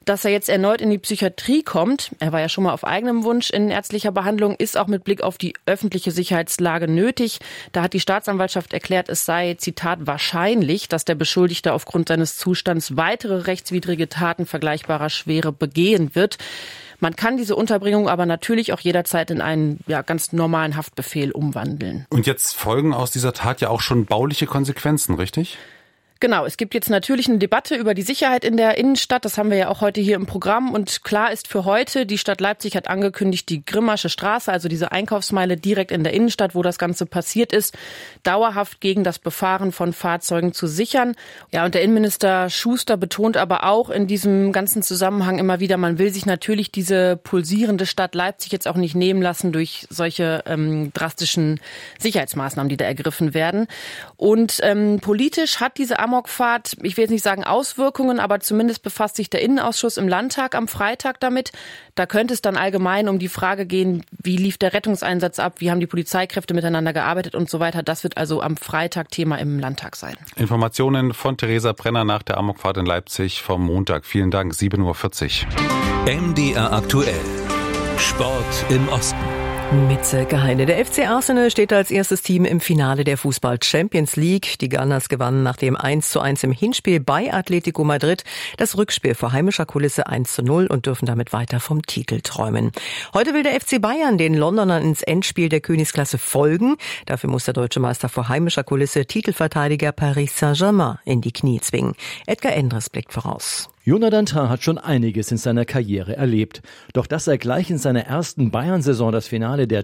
Dass er jetzt erneut in die Psychiatrie kommt, er war ja schon mal auf eigenem Wunsch in ärztlicher Behandlung, ist auch mit Blick auf die öffentliche Sicherheitslage nötig. Da hat die Staatsanwaltschaft erklärt, es sei, Zitat, wahrscheinlich, dass der Beschuldigte aufgrund seines Zustands weitere rechtswidrige Taten vergleichbarer Schwere begehen wird. Man kann diese Unterbringung aber natürlich auch jederzeit in einen ganz normalen Haftbefehl umwandeln. Und jetzt folgen aus dieser Tat ja auch schon bauliche Konsequenzen, richtig? Genau, es gibt jetzt natürlich eine Debatte über die Sicherheit in der Innenstadt. Das haben wir ja auch heute hier im Programm. Und klar ist für heute, die Stadt Leipzig hat angekündigt, die Grimmasche Straße, also diese Einkaufsmeile direkt in der Innenstadt, wo das Ganze passiert ist, dauerhaft gegen das Befahren von Fahrzeugen zu sichern. Ja, und der Innenminister Schuster betont aber auch in diesem ganzen Zusammenhang immer wieder, man will sich natürlich diese pulsierende Stadt Leipzig jetzt auch nicht nehmen lassen durch solche drastischen Sicherheitsmaßnahmen, die da ergriffen werden. Und politisch hat diese Amokfahrt, ich will jetzt nicht sagen Auswirkungen, aber zumindest befasst sich der Innenausschuss im Landtag am Freitag damit. Da könnte es dann allgemein um die Frage gehen, wie lief der Rettungseinsatz ab, wie haben die Polizeikräfte miteinander gearbeitet und so weiter. Das wird also am Freitag Thema im Landtag sein. Informationen von Theresa Brenner nach der Amokfahrt in Leipzig vom Montag. Vielen Dank, 7:40 Uhr. MDR aktuell. Sport im Osten. Mit Silke Heine. Der FC Arsenal steht als erstes Team im Finale der Fußball-Champions League. Die Gunners gewannen nach dem 1:1 im Hinspiel bei Atletico Madrid das Rückspiel vor heimischer Kulisse 1:0 und dürfen damit weiter vom Titel träumen. Heute will der FC Bayern den Londonern ins Endspiel der Königsklasse folgen. Dafür muss der deutsche Meister vor heimischer Kulisse Titelverteidiger Paris Saint-Germain in die Knie zwingen. Edgar Endres blickt voraus. Jonathan Tah hat schon einiges in seiner Karriere erlebt. Doch dass er gleich in seiner ersten Bayern-Saison das Finale der